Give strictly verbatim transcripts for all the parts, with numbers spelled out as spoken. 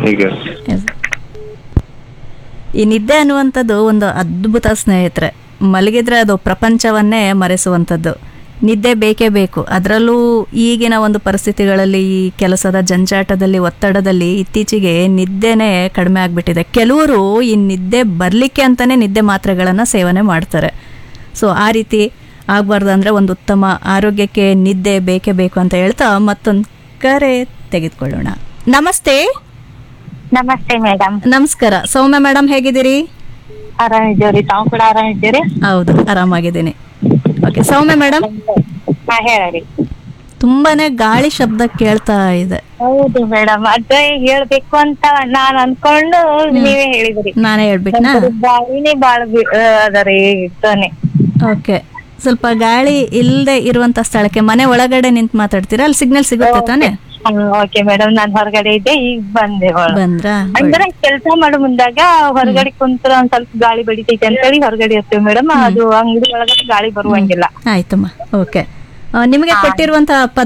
ಹೀಗೆ. ಈ ನಿದ್ದೆ ಅನ್ನುವಂಥದ್ದು ಒಂದು ಅದ್ಭುತ ಸ್ನೇಹಿತರೆ. ಮಲಗಿದ್ರೆ ಅದು ಪ್ರಪಂಚವನ್ನೇ ಮರೆಸುವಂಥದ್ದು. ನಿದ್ದೆ ಬೇಕೇ ಬೇಕು. ಅದರಲ್ಲೂ ಈಗಿನ ಒಂದು ಪರಿಸ್ಥಿತಿಗಳಲ್ಲಿ ಈ ಕೆಲಸದ ಜಂಜಾಟದಲ್ಲಿ ಒತ್ತಡದಲ್ಲಿ ಇತ್ತೀಚೆಗೆ ನಿದ್ದೆನೇ ಕಡಿಮೆ ಆಗಿಬಿಟ್ಟಿದೆ. ಕೆಲವರು ಈ ನಿದ್ದೆ ಬರಲಿಕ್ಕೆ ಅಂತಲೇ ನಿದ್ದೆ ಮಾತ್ರೆಗಳನ್ನು ಸೇವನೆ ಮಾಡ್ತಾರೆ. ಸೊ ಆ ರೀತಿ ಆಗಬಾರ್ದು ಅಂದರೆ ಒಂದು ಉತ್ತಮ ಆರೋಗ್ಯಕ್ಕೆ ನಿದ್ದೆ ಬೇಕೇ ಬೇಕು ಅಂತ ಹೇಳ್ತಾ ಮತ್ತೊಂದು ಕರೆ ತೆಗೆದುಕೊಳ್ಳೋಣ. ನಮಸ್ತೆ. ನಮಸ್ತೆ ಮೇಡಮ್. ನಮಸ್ಕಾರ ಸೌಮ್ಯ ಮೇಡಮ್, ಹೇಗಿದ್ದೀರಿ? ಆರಾಮಿದ್ದೀವ್ರಿ, ತಾವು ಕೂಡ ಆರಾಮಿದ್ದೀರಿ? ಹೌದು, ಆರಾಮಾಗಿದ್ದೀನಿ. ಓಕೆ ಸೌಮ್ಯ ಮೇಡಮ್, ಹಾ ಹೇಳಿ. ತುಂಬಾನೇ ಗಾಳಿ ಶಬ್ದ ಕೇಳ್ತಾ ಇದೆ. ಹೌದು ಮೇಡಮ್, ಅದೇ ಹೇಳ್ಬೇಕು ಅಂತ ನಾನ್ ಅನ್ಕೊಂಡು ನೀವೇ ಹೇಳಿದ್ರಿ. ನಾನೇ ಹೇಳ್ಬಿಟ್ನಾ? ಗಾಳಿನೇ ಬಾಳ ಅದರಿ ತಾನೆ. ಓಕೆ, ಸ್ವಲ್ಪ ಗಾಳಿ ಇಲ್ಲದೆ ಇರುವಂತ ಸ್ಥಳಕ್ಕೆ ಮನೆ ಒಳಗಡೆ ನಿಂತು ಮಾತಾಡ್ತೀರಾ? ಅಲ್ಲಿ ಸಿಗ್ನಲ್ ಸಿಗುತ್ತೆ ತಾನೆ? ಓಕೆ ಮೇಡಮ್, ನಾನ್ ಹೊರಗಡೆ ಇದ್ದೆ, ಈಗ ಬಂದೆ. ಬಂದ್ರಾ? ಅಂದ್ರೆ ಕೆಲಸ ಮಾಡೋ ಮುಂದಾಗ ಹೊರಗಡೆ ಕುಂತ್ರ ಒಂದ್ ಸ್ವಲ್ಪ ಗಾಳಿ ಬಡಿತೈತೆ ಅಂತ ಹೇಳಿ ಹೊರಗಡೆ ಇರ್ತೀವಿ ಮೇಡಮ್. ಅದು ಅಂಗಡಿ ಒಳಗಡೆ ಗಾಳಿ ಬರುವಂಗಿಲ್ಲ. ಆಯ್ತಮ್ಮ. ಓಕೆ, ನಿಮಗೆ ಕೊಟ್ಟಿರುವಂತಹ ಪದ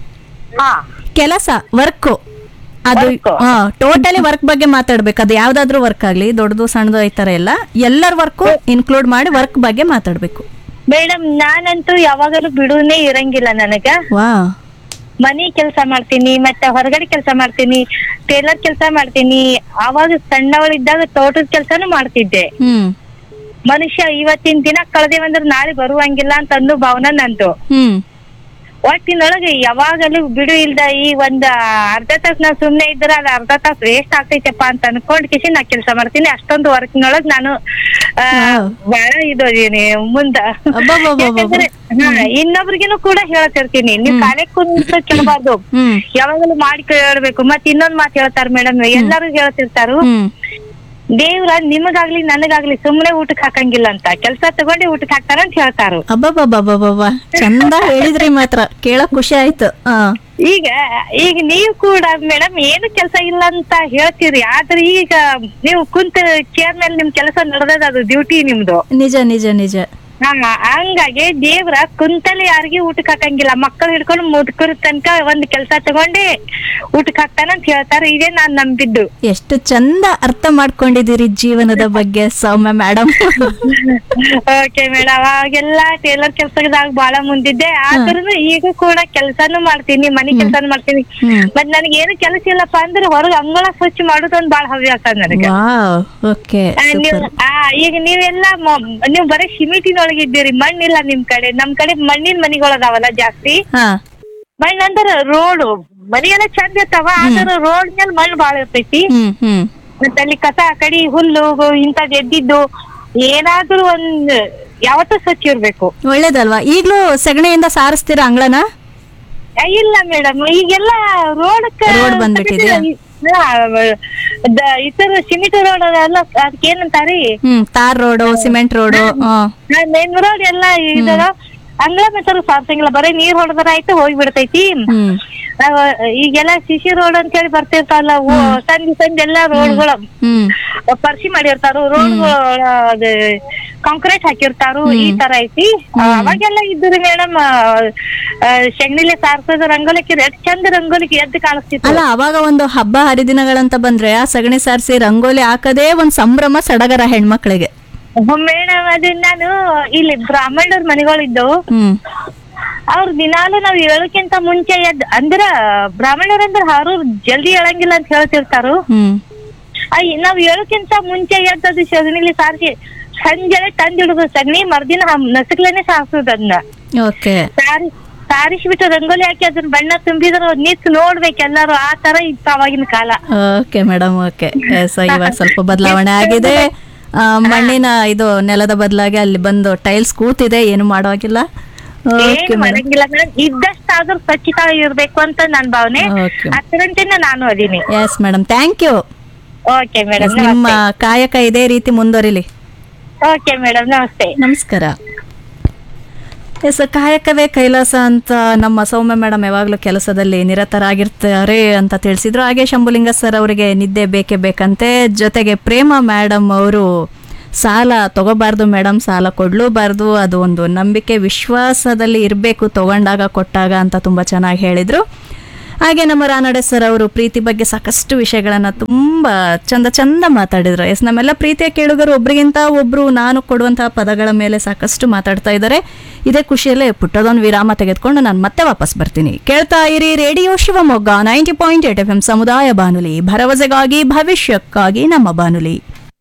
ಹಾ ಕೆಲಸ, ವರ್ಕ್. ಅದು ಟೋಟಲಿ ವರ್ಕ್ ಬಗ್ಗೆ ಮಾತಾಡ್ಬೇಕು. ಅದು ಯಾವ್ದಾದ್ರು ವರ್ಕ್ ಆಗ್ಲಿ, ದೊಡ್ಡದು ಸಣ್ಣದು ಈ ತರ ಎಲ್ಲ ಎಲ್ಲರ ವರ್ಕ್ ಇನ್ಕ್ಲೂಡ್ ಮಾಡಿ ವರ್ಕ್ ಬಗ್ಗೆ ಮಾತಾಡ್ಬೇಕು ಮೇಡಮ್. ನಾನಂತೂ ಯಾವಾಗಲೂ ಬಿಡುನೇ ಇರಂಗಿಲ್ಲ ನನಗ. ವಾ, ಮನಿ ಕೆಲಸ ಮಾಡ್ತೀನಿ, ಮತ್ತೆ ಹೊರಗಡೆ ಕೆಲಸ ಮಾಡ್ತೀನಿ, ಟೇಲರ್ ಕೆಲಸ ಮಾಡ್ತೀನಿ. ಅವಾಗ ಸಣ್ಣವಳಿದ್ದಾಗ ತೋಟದ ಕೆಲಸನೂ ಮಾಡ್ತಿದ್ದೆ. ಹ್ಮ್ ಮನುಷ್ಯ ಇವತ್ತಿನ ದಿನ ಕಳೆದೇವಂದ್ರೆ ನಾಳೆ ಬರುವಂಗಿಲ್ಲ ಅಂತ ಅನ್ನೋ ಭಾವನೆ ನಂದು. ಹ್ಮ್ ಒಟ್ಟಿನೊಳಗೆ ಯಾವಾಗಲೂ ಬಿಡು ಇಲ್ದ ಈ ಒಂದ್ ಅರ್ಧ ತಾಸ್ ನಾವ್ ಸುಮ್ನೆ ಇದ್ರ ಅದ್ ಅರ್ಧ ತಾಸ್ ವೇಸ್ಟ್ ಆಗ್ತೈತಪ್ಪ ಅಂತ ಅನ್ಕೊಂಡ್ ಕಿಸಿ ನಾ ಕೆಲಸ ಮಾಡ್ತೀನಿ. ಅಷ್ಟೊಂದು ವರ್ಕ್ನೊಳಗ್ ನಾನು ಆ ಬಹಳ ಇದು ಮುಂದ. ಯಾಕಂದ್ರೆ ಹಾ ಇನ್ನೊಬ್ರಿಗೇನು ಕೂಡ ಹೇಳ್ತಿರ್ತೀನಿ, ನೀವ್ ಕಾಲೇ ಕುಂತ ಕೇಳಬಾರ್ದು, ಯಾವಾಗಲೂ ಮಾಡಿ ಕೇಳ್ಬೇಕು. ಮತ್ ಇನ್ನೊಂದ್ ಮಾತು ಹೇಳ್ತಾರ ಮೇಡಮ್, ಎಲ್ಲಾರು ಹೇಳ್ತಿರ್ತಾರು, ದೇವ್ರ ನಿಮಗಾಗ್ಲಿ ನನಗಾಗ್ಲಿ ಸುಮ್ನೆ ಊಟಕ್ ಹಾಕಂಗಿಲ್ಲ ಅಂತ, ಕೆಲ್ಸ ತಗೊಂಡೆ ಊಟಕ್ ಹಾಕ್ತಾರ ಅಂತ ಹೇಳ್ತಾರು. ಅಬ್ಬಬ್ಬಬ್ಬಬ್ಬ, ಚಂದ ಹೇಳಿದ್ರಿ, ಮಾತ್ರ ಕೇಳಕ್ ಖುಷಿ ಆಯ್ತು. ಈಗ ಈಗ ನೀವು ಕೂಡ ಮೇಡಮ್ ಏನು ಕೆಲಸ ಇಲ್ಲ ಅಂತ ಹೇಳ್ತೀರಿ, ಆದ್ರೆ ಈಗ ನೀವು ಕುಂತ ಚೇರ್ ಮೇಲೆ ನಿಮ್ ಕೆಲಸ ನಡೆದ ಅದು ಡ್ಯೂಟಿ ನಿಮ್ದು. ನಿಜ ನಿಜ ನಿಜ. ಹಾ, ಹಂಗಾಗಿ ದೇವ್ರ ಕುಂತಲ್ಲಿ ಯಾರಿಗೂ ಊಟಕ್ ಹಾಕಂಗಿಲ್ಲ. ಮಕ್ಕಳು ಹಿಡ್ಕೊಂಡು ಮುದುಕರ ತನಕ ಒಂದ್ ಕೆಲ್ಸ ತಗೊಂಡೆ ಊಟಕ್ ಹಾಕ್ತಾನ ಅಂತ ಹೇಳ್ತಾರ. ಇದೇ ನಾನ್ ನಂಬಿದ್ದು. ಎಷ್ಟು ಚಂದ ಅರ್ಥ ಮಾಡ್ಕೊಂಡಿದ್ದೀರಿ ಜೀವನದ ಬಗ್ಗೆ ಸೌಮ್ಯ ಮೇಡಮ್. ಓಕೆ ಮೇಡಮ್, ಅವಾಗೆಲ್ಲ ಟೇಲರ್ ಕೆಲ್ಸದಾಗ ಬಹಳ ಮುಂದಿದ್ದೆ. ಆದ್ರೂ ಈಗ ಕೂಡ ಕೆಲ್ಸಾನು ಮಾಡ್ತೀನಿ, ಮನಿ ಕೆಲ್ಸಾನು ಮಾಡ್ತೀನಿ. ಮತ್ ನನಗೆ ಏನು ಕೆಲಸ ಇಲ್ಲಪ್ಪ ಅಂದ್ರೆ ಹೊರಗೆ ಅಂಗಳ ಸ್ವಚ್ಛ ಮಾಡೋದೊಂದ್ ಬಾಳ ಹವ್ಯಾಸ ನನಗೆ. ಈಗ ನೀವೆಲ್ಲ ನೀವ್ ಬರೀ ಸಿಮಿಟಿನೊಳಗೆ ಇದ್ದೀರಿ, ಮಣ್ಣಿಲ್ಲ ನಿಮ್ ಕಡೆ. ನಮ್ ಕಡೆ ಮಣ್ಣಿನ ಮನಿಗಳದಾವಲ್ಲ ಜಾಸ್ತಿ. ಮಣ್ಣು ಅಂದ್ರೆ ರೋಡ್, ಮನಿ ಎಲ್ಲ ಚಂದ ಇರ್ತಾವ, ಆದ್ರ ರೋಡ್ ಮೇಲೆ ಮಣ್ಣು ಬಾಳ ಇರ್ತೈತಿ. ಮತ್ತೆ ಅಲ್ಲಿ ಕಸ ಕಡಿ ಹುಲ್ಲು ಇಂತದ್ ಎದ್ದಿದ್ದು ಏನಾದ್ರೂ ಒಂದ್ ಯಾವತ್ತೂ ಸ್ವಚ್ಛ ಇರ್ಬೇಕು. ಒಳ್ಳೇದಲ್ವಾ? ಈಗ್ಲೂ ಸಗಣಿಯಿಂದ ಸಾರಿಸ್ತೀರಾ ಅಂಗಳನ? ಇಲ್ಲ ಮೇಡಮ್, ಈಗೆಲ್ಲ ರೋಡ್ ರೋಡ್ ಬಂದ್ಬಿಟ್ಟಿದೆ. ಇತರ ಸಿಮೆಂಟ್ ರೋಡ್ ಎಲ್ಲ ಅದಕ್ಕೆ ಏನಂತಾರಿ? ಹ್ಮ್ tar road, cement road, main road ಎಲ್ಲ ಇದಾವ. ಅಂಗಳ ಮೆಸರು ಸಾರ್ಸಂಗಿಲ್ಲ, ಬರೀ ನೀರ್ ಹೊಡೆದ್ರ ಆಯ್ತು ಹೋಗಿ ಬಿಡ್ತೈತಿ. ಈಗೆಲ್ಲ ಸಿಸಿ ರೋಡ್ ಅಂತ ಹೇಳಿ ಬರ್ತಿರ್ತಾವಲ್ಲ, ಸಂಜೆ ಸಂಜೆ ಎಲ್ಲಾ ರೋಡ್ಗಳು ಪರಿಶಿ ಮಾಡಿರ್ತಾರು, ರೋಡ್ಗಳು ಕಾಂಕ್ರೀಟ್ ಹಾಕಿರ್ತಾರು. ಈ ತರ ಐತಿ. ಅವಾಗೆಲ್ಲ ಇದ್ರಿ ಮೇಡಮ್, ಶೆಗಣಿಲೆ ಸಾರ್ಸೋದು, ರಂಗೋಲಿಕ್ಕೆ ಎಷ್ಟ್ ಚಂದ ರಂಗೋಲಿಗೆ ಎದ್ದು ಕಾಣಿಸ್ತಿತ್ತು. ಅಲ್ಲ, ಅವಾಗ ಒಂದು ಹಬ್ಬ ಹರಿದಿನಗಳಂತ ಬಂದ್ರೆ ಆ ಸಗಣಿ ಸಾರಿಸಿ ರಂಗೋಲಿ ಹಾಕದೇ ಒಂದ್ ಸಂಭ್ರಮ, ಸಡಗರ ಹೆಣ್ಮಕ್ಳಿಗೆ. ಮೇಡಮ್, ಅದು ನಾನು ಇಲ್ಲಿ ಬ್ರಾಹ್ಮಣರ ಮನೆಗಳಿದ್ದವು. ಅವ್ರ ದಿನಾಲು ನಾವ್ ಹೇಳಕ್ಕಿಂತ ಮುಂಚೆ ಎದ್ ಅಂದ್ರ ಬ್ರಾಹ್ಮಣರ್ ಅಂದ್ರ ಅವರು ಜಲ್ದಿ ಹೇಳಂಗಿಲ್ಲ ಅಂತ ಹೇಳ್ತಿರ್ತಾರು. ನಾವ್ ಹೇಳಕ್ಕಿಂತ ಮುಂಚೆ ಎದ್ದದು ಸಗಣಿಲಿ ಸಾರಿಸಿ ಸಂಜೆ ತಂದಿಡುದು ಸಗಣಿ, ಮರ್ದಿನ ನಸಕ್ಲೇನೆ ಸಾರಿಸುದು. ಅದನ್ನ ಸಾರಿ ಸಾರಿಸ್ಬಿಟ್ಟು ರಂಗೋಲಿ ಹಾಕಿ ಅದನ್ನ ಬಣ್ಣ ತುಂಬಿದ್ರು ನಿಂತು ನೋಡ್ಬೇಕು ಎಲ್ಲಾರು. ಆ ತರ ಇತ್ತು ಅವಾಗಿನ ಕಾಲ. Okay madam, okay. ಇವಾಗ ಸ್ವಲ್ಪ ಬದಲಾವಣೆ ಆಗಿದೆ. ಮಣ್ಣಿನ ಇದು ನೆಲದ ಬದಲಾಗಿ ಅಲ್ಲಿ ಬಂದು ಟೈಲ್ಸ್ ಕೂತಿದೆ, ಏನು ಮಾಡೋಗಿಲ್ಲ. ಮಾಡಂಗಿಲ್ಲ ಮೇಡಮ್, ಇದ್ದಷ್ಟಾದ್ರೂ ಸ್ವಚ್ಛತಾ ಇರ್ಬೇಕು ಅಂತ ನನ್ ಭಾವನೆ. ಅದರಂತೆನೆ ನಾನು ಅದೀನಿ. Yes madam, thank you. Okay madam, ನಿಮ್ಮ ಕಾಯಕ ಇದೇ ರೀತಿ ಮುಂದುವರಿಲಿ. ಓಕೆ ಮೇಡಮ್, ನಮಸ್ತೆ. ನಮಸ್ಕಾರ. ಎಸ್, ಕಾಯಕವೇ ಕೈಲಾಸ ಅಂತ ನಮ್ಮ ಸೌಮ್ಯ ಮೇಡಮ್ ಯಾವಾಗಲೂ ಕೆಲಸದಲ್ಲಿ ನಿರತರಾಗಿರ್ತಾರೆ ಅಂತ ತಿಳಿಸಿದ್ರು. ಹಾಗೆ ಶಂಭುಲಿಂಗ ಸರ್ ಅವರಿಗೆ ನಿದ್ದೆ ಬೇಕೇ ಬೇಕಂತೆ. ಜೊತೆಗೆ ಪ್ರೇಮ ಮೇಡಮ್ ಅವರು ಸಾಲ ತಗೋಬಾರ್ದು ಮೇಡಮ್, ಸಾಲ ಕೊಡ್ಲೂಬಾರ್ದು, ಅದು ಒಂದು ನಂಬಿಕೆ ವಿಶ್ವಾಸದಲ್ಲಿ ಇರಬೇಕು, ತಗೊಂಡಾಗ ಕೊಟ್ಟಾಗ ಅಂತ ತುಂಬ ಚೆನ್ನಾಗಿ ಹೇಳಿದರು. ಹಾಗೆ ನಮ್ಮ ರಾನಡೆ ಸರ್ ಅವರು ಪ್ರೀತಿ ಬಗ್ಗೆ ಸಾಕಷ್ಟು ವಿಷಯಗಳನ್ನ ತುಂಬಾ ಚಂದ ಚಂದ ಮಾತಾಡಿದ್ರು. ಎಸ್, ನಮ್ಮೆಲ್ಲ ಪ್ರೀತಿಯ ಕೇಳುಗರು ಒಬ್ರಿಗಿಂತ ಒಬ್ರು ನಾನು ಕೊಡುವಂತಹ ಪದಗಳ ಮೇಲೆ ಸಾಕಷ್ಟು ಮಾತಾಡ್ತಾ ಇದ್ದಾರೆ. ಇದೇ ಖುಷಿಯಲ್ಲೇ ಪುಟ್ಟದೊಂದು ವಿರಾಮ ತೆಗೆದುಕೊಂಡು ನಾನು ಮತ್ತೆ ವಾಪಸ್ ಬರ್ತೀನಿ. ಕೇಳ್ತಾ ಇರಿ radio Shivamogga ninety point eight F M ಸಮುದಾಯ ಬಾನುಲಿ, ಭರವಸೆಗಾಗಿ ಭವಿಷ್ಯಕ್ಕಾಗಿ ನಮ್ಮ ಬಾನುಲಿ.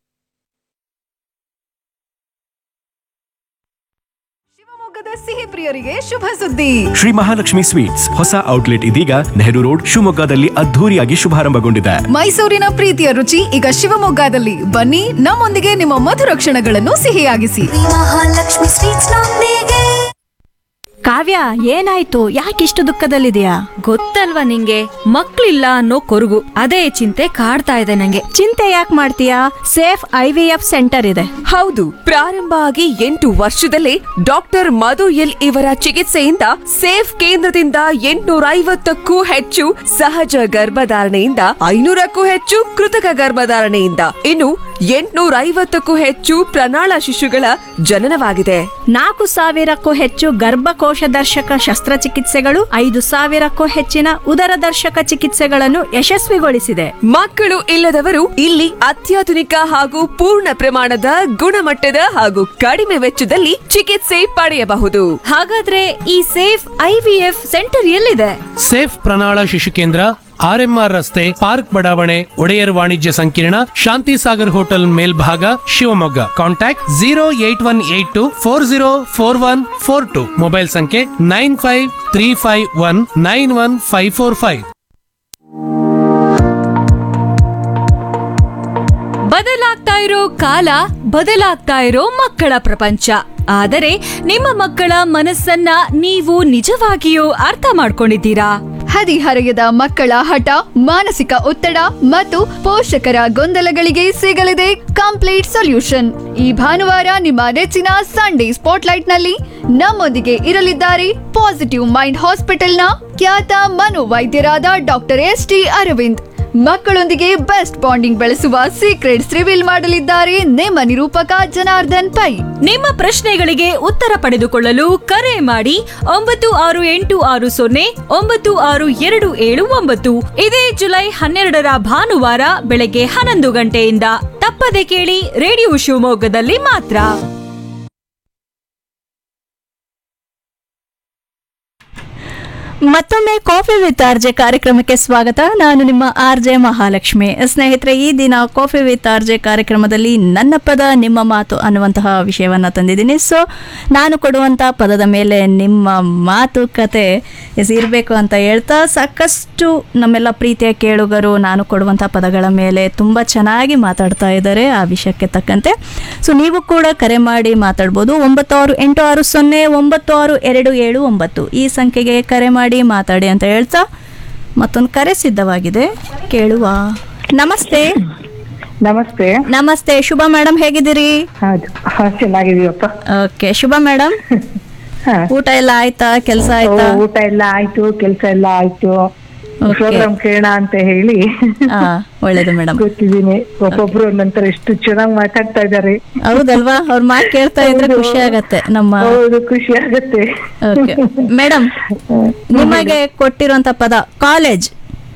ಶಿವಮೊಗ್ಗದ ಸಿಹಿ ಪ್ರಿಯರಿಗೆ ಶುಭ ಸುದ್ದಿ. ಶ್ರೀ ಮಹಾಲಕ್ಷ್ಮಿ ಸ್ವೀಟ್ಸ್ ಹೊಸ ಔಟ್ಲೆಟ್ ಇದೀಗ ನೆಹರು ರೋಡ್ ಶಿವಮೊಗ್ಗದಲ್ಲಿ ಅದ್ಧೂರಿಯಾಗಿ ಶುಭಾರಂಭಗೊಂಡಿದೆ. ಮೈಸೂರಿನ ಪ್ರೀತಿಯ ರುಚಿ ಈಗ ಶಿವಮೊಗ್ಗದಲ್ಲಿ. ಬನ್ನಿ, ನಮ್ಮೊಂದಿಗೆ ನಿಮ್ಮ ಮಧುರ ಕ್ಷಣಗಳನ್ನು ಸಿಹಿಯಾಗಿಸಿ. ಮಹಾಲಕ್ಷ್ಮಿ ಸ್ವೀಟ್ಸ್ ನೊಂದಿಗೆ. ಕಾವ್ಯ, ಏನಾಯ್ತು? ಯಾಕಿಷ್ಟು ದುಃಖದಲ್ಲಿದೆಯಾ? ಗೊತ್ತಲ್ವಾ ನಿಂಗೆ, ಮಕ್ಳಿಲ್ಲ ಅನ್ನೋ ಕೊರಗು, ಅದೇ ಚಿಂತೆ ಕಾಡ್ತಾ ಇದೆ ನಂಗೆ. ಚಿಂತೆ ಯಾಕೆ ಮಾಡ್ತೀಯಾ? Safe I V F centre ಇದೆ. ಹೌದು, ಪ್ರಾರಂಭ ಆಗಿ ಎಂಟು ವರ್ಷದಲ್ಲೇ ಡಾಕ್ಟರ್ ಮಧು ಎಲ್ ಇವರ ಚಿಕಿತ್ಸೆಯಿಂದ ಸೇಫ್ ಕೇಂದ್ರದಿಂದ ಎಂಟುನೂರ ಐವತ್ತಕ್ಕೂ ಹೆಚ್ಚು ಸಹಜ ಗರ್ಭಧಾರಣೆಯಿಂದ ಐನೂರಕ್ಕೂ ಹೆಚ್ಚು ಕೃತಕ ಗರ್ಭಧಾರಣೆಯಿಂದ ಇನ್ನು ಎಂಟುನೂರ ಐವತ್ತಕ್ಕೂ ಹೆಚ್ಚು ಪ್ರಣಾಳ ಶಿಶುಗಳ ಜನನವಾಗಿದೆ. ನಾಲ್ಕು ಸಾವಿರಕ್ಕೂ ಹೆಚ್ಚು ಗರ್ಭಕೋಶ ದರ್ಶಕ ಶಸ್ತ್ರಚಿಕಿತ್ಸೆಗಳು, ಐದು ಸಾವಿರಕ್ಕೂ ಹೆಚ್ಚಿನ ಉದರ ದರ್ಶಕ ಚಿಕಿತ್ಸೆಗಳನ್ನು ಯಶಸ್ವಿಗೊಳಿಸಿದೆ. ಮಕ್ಕಳು ಇಲ್ಲದವರು ಇಲ್ಲಿ ಅತ್ಯಾಧುನಿಕ ಹಾಗೂ ಪೂರ್ಣ ಪ್ರಮಾಣದ ಗುಣಮಟ್ಟದ ಹಾಗೂ ಕಡಿಮೆ ವೆಚ್ಚದಲ್ಲಿ ಚಿಕಿತ್ಸೆ ಪಡೆಯಬಹುದು. ಹಾಗಾದ್ರೆ ಈ safe I V F centre ಎಲ್ಲಿದೆ? ಸೇಫ್ ಪ್ರಣಾಳ ಶಿಶು ಕೇಂದ್ರ, ಆರ್ ಎಂ ಆರ್ ರಸ್ತೆ, ಪಾರ್ಕ್ ಬಡಾವಣೆ, ಒಡೆಯರ್ ವಾಣಿಜ್ಯ ಸಂಕೀರ್ಣ, ಶಾಂತಿ ಸಾಗರ್ ಹೋಟೆಲ್ ಮೇಲ್ಭಾಗ, Shivamogga. Contact zero eight one eight to four zero four one four to. Mobile ಸಂಖ್ಯೆ nine five three five one nine one five four five. ಬದಲಾಗ್ತಾ ಇರೋ ಕಾಲ, ಬದಲಾಗ್ತಾ ಇರೋ ಮಕ್ಕಳ ಪ್ರಪಂಚ. ಆದರೆ ನಿಮ್ಮ ಮಕ್ಕಳ ಮನಸ್ಸನ್ನ ನೀವು ನಿಜವಾಗಿಯೂ ಅರ್ಥ ಮಾಡ್ಕೊಂಡಿದ್ದೀರಾ? ಹದಿಹರೆಯದ ಮಕ್ಕಳ ಹಠ, ಮಾನಸಿಕ ಒತ್ತಡ ಮತ್ತು ಪೋಷಕರ ಗೊಂದಲಗಳಿಗೆ ಸಿಗಲಿದೆ ಕಂಪ್ಲೀಟ್ ಸೊಲ್ಯೂಷನ್. ಈ ಭಾನುವಾರ ನಿಮ್ಮ ನೆಚ್ಚಿನ ಸಂಡೇ ಸ್ಪಾಟ್ಲೈಟ್ ನಲ್ಲಿ ನಮ್ಮೊಂದಿಗೆ ಇರಲಿದ್ದಾರೆ ಪಾಸಿಟಿವ್ ಮೈಂಡ್ ಹಾಸ್ಪಿಟಲ್ನ ಖ್ಯಾತ ಮನೋವೈದ್ಯರಾದ ಡಾಕ್ಟರ್ ಎಸ್ ಟಿ ಅರವಿಂದ್. ಮಕ್ಕಳೊಂದಿಗೆ ಬೆಸ್ಟ್ ಬಾಂಡಿಂಗ್ ಬೆಳೆಸುವ ಸೀಕ್ರೆಟ್ಸ್ ರಿವೀಲ್ ಮಾಡಲಿದ್ದಾರೆ ನಿಮ್ಮ ನಿರೂಪಕ ಜನಾರ್ದನ್ ಪೈ. ನಿಮ್ಮ ಪ್ರಶ್ನೆಗಳಿಗೆ ಉತ್ತರ ಪಡೆದುಕೊಳ್ಳಲು ಕರೆ ಮಾಡಿ ಒಂಬತ್ತು ಆರು ಎಂಟು ಆರು ಸೊನ್ನೆ ಒಂಬತ್ತು ಆರು ಎರಡು ಏಳು ಒಂಬತ್ತು. ಇದೇ ಜುಲೈ ಹನ್ನೆರಡರ ಭಾನುವಾರ ಬೆಳಗ್ಗೆ ಹನ್ನೊಂದು ಗಂಟೆಯಿಂದ. ತಪ್ಪದೆ ಕೇಳಿ ರೇಡಿಯೋ ಶಿವಮೊಗ್ಗದಲ್ಲಿ ಮಾತ್ರ. ಮತ್ತೊಮ್ಮೆ ಕಾಫಿ ವಿತ್ ಆರ್ ಜೆ ಕಾರ್ಯಕ್ರಮಕ್ಕೆ ಸ್ವಾಗತ. ನಾನು ನಿಮ್ಮ ಆರ್ ಜೆ ಮಹಾಲಕ್ಷ್ಮಿ. ಸ್ನೇಹಿತರೆ, ಈ ದಿನ ಕಾಫಿ ವಿತ್ ಆರ್ ಜೆ ಕಾರ್ಯಕ್ರಮದಲ್ಲಿ ನನ್ನ ಪದ ನಿಮ್ಮ ಮಾತು ಅನ್ನುವಂತಹ ವಿಷಯವನ್ನು ತಂದಿದ್ದೀನಿ. ಸೊ ನಾನು ಕೊಡುವಂತಹ ಪದದ ಮೇಲೆ ನಿಮ್ಮ ಮಾತುಕತೆ ಇರಬೇಕು ಅಂತ ಹೇಳ್ತಾ, ಸಾಕಷ್ಟು ನಮ್ಮೆಲ್ಲ ಪ್ರೀತಿಯ ಕೇಳುಗರು ನಾನು ಕೊಡುವಂಥ ಪದಗಳ ಮೇಲೆ ತುಂಬ ಚೆನ್ನಾಗಿ ಮಾತಾಡ್ತಾ ಇದ್ದಾರೆ ಆ ವಿಷಯಕ್ಕೆ ತಕ್ಕಂತೆ. ಸೊ ನೀವು ಕೂಡ ಕರೆ ಮಾಡಿ ಮಾತಾಡ್ಬೋದು. ಒಂಬತ್ತು ಆರು ಎಂಟು ಆರು ಸೊನ್ನೆ ಒಂಬತ್ತು ಆರು ಎರಡು ಏಳು ಒಂಬತ್ತು ಈ ಸಂಖ್ಯೆಗೆ ಕರೆ ಮಾಡಿ ಮಾತಾಡಿ ಅಂತ ಹೇಳ್ತಾ ಮತ್ತೊಂದು ಕರೆ ಸಿದ್ಧವಾಗಿದೆ, ಕೇಳುವ. ನಮಸ್ತೆ. ನಮಸ್ತೆ. ನಮಸ್ತೆ ಶುಭ ಮೇಡಮ್, ಹೇಗಿದ್ದೀರಿ? ಹೌದು, ಚೆನ್ನಾಗಿದೀವಪ್ಪ. ಓಕೆ ಶುಭ ಮೇಡಮ್, ಊಟ ಎಲ್ಲ ಆಯ್ತಾ? ಕೆಲಸ ಆಯ್ತಾ? ಊಟ ಎಲ್ಲ ಆಯ್ತು, ಕೆಲಸ ಎಲ್ಲ ಆಯ್ತು. ಪ್ರೋಗ್ರಾಮ್ ಕೇಳೋಣ ಅಂತ ಹೇಳಿ ಒಳ್ಳೇದು ಮೇಡಮ್. ಗೊತ್ತಿದ್ದೀನಿ, ಒಬ್ಬೊಬ್ರು ನಂತರ ಎಷ್ಟು ಚೆನ್ನಾಗಿ ಮಾತಾಡ್ತಾ ಇದ್ದಾರೆ. ಹೌದಲ್ವಾ? ಅವ್ರ ಮಾತು ಕೇಳ್ತಾ ಇದ್ರೆ ಖುಷಿ ಆಗತ್ತೆ. ನಮ್ಮ ಹೌದು, ಖುಷಿ ಆಗತ್ತೆ. ಓಕೆ ಮೇಡಮ್, ನಿಮಗೆ ಕೊಟ್ಟಿರುವಂತ ಪದ ಕಾಲೇಜ್.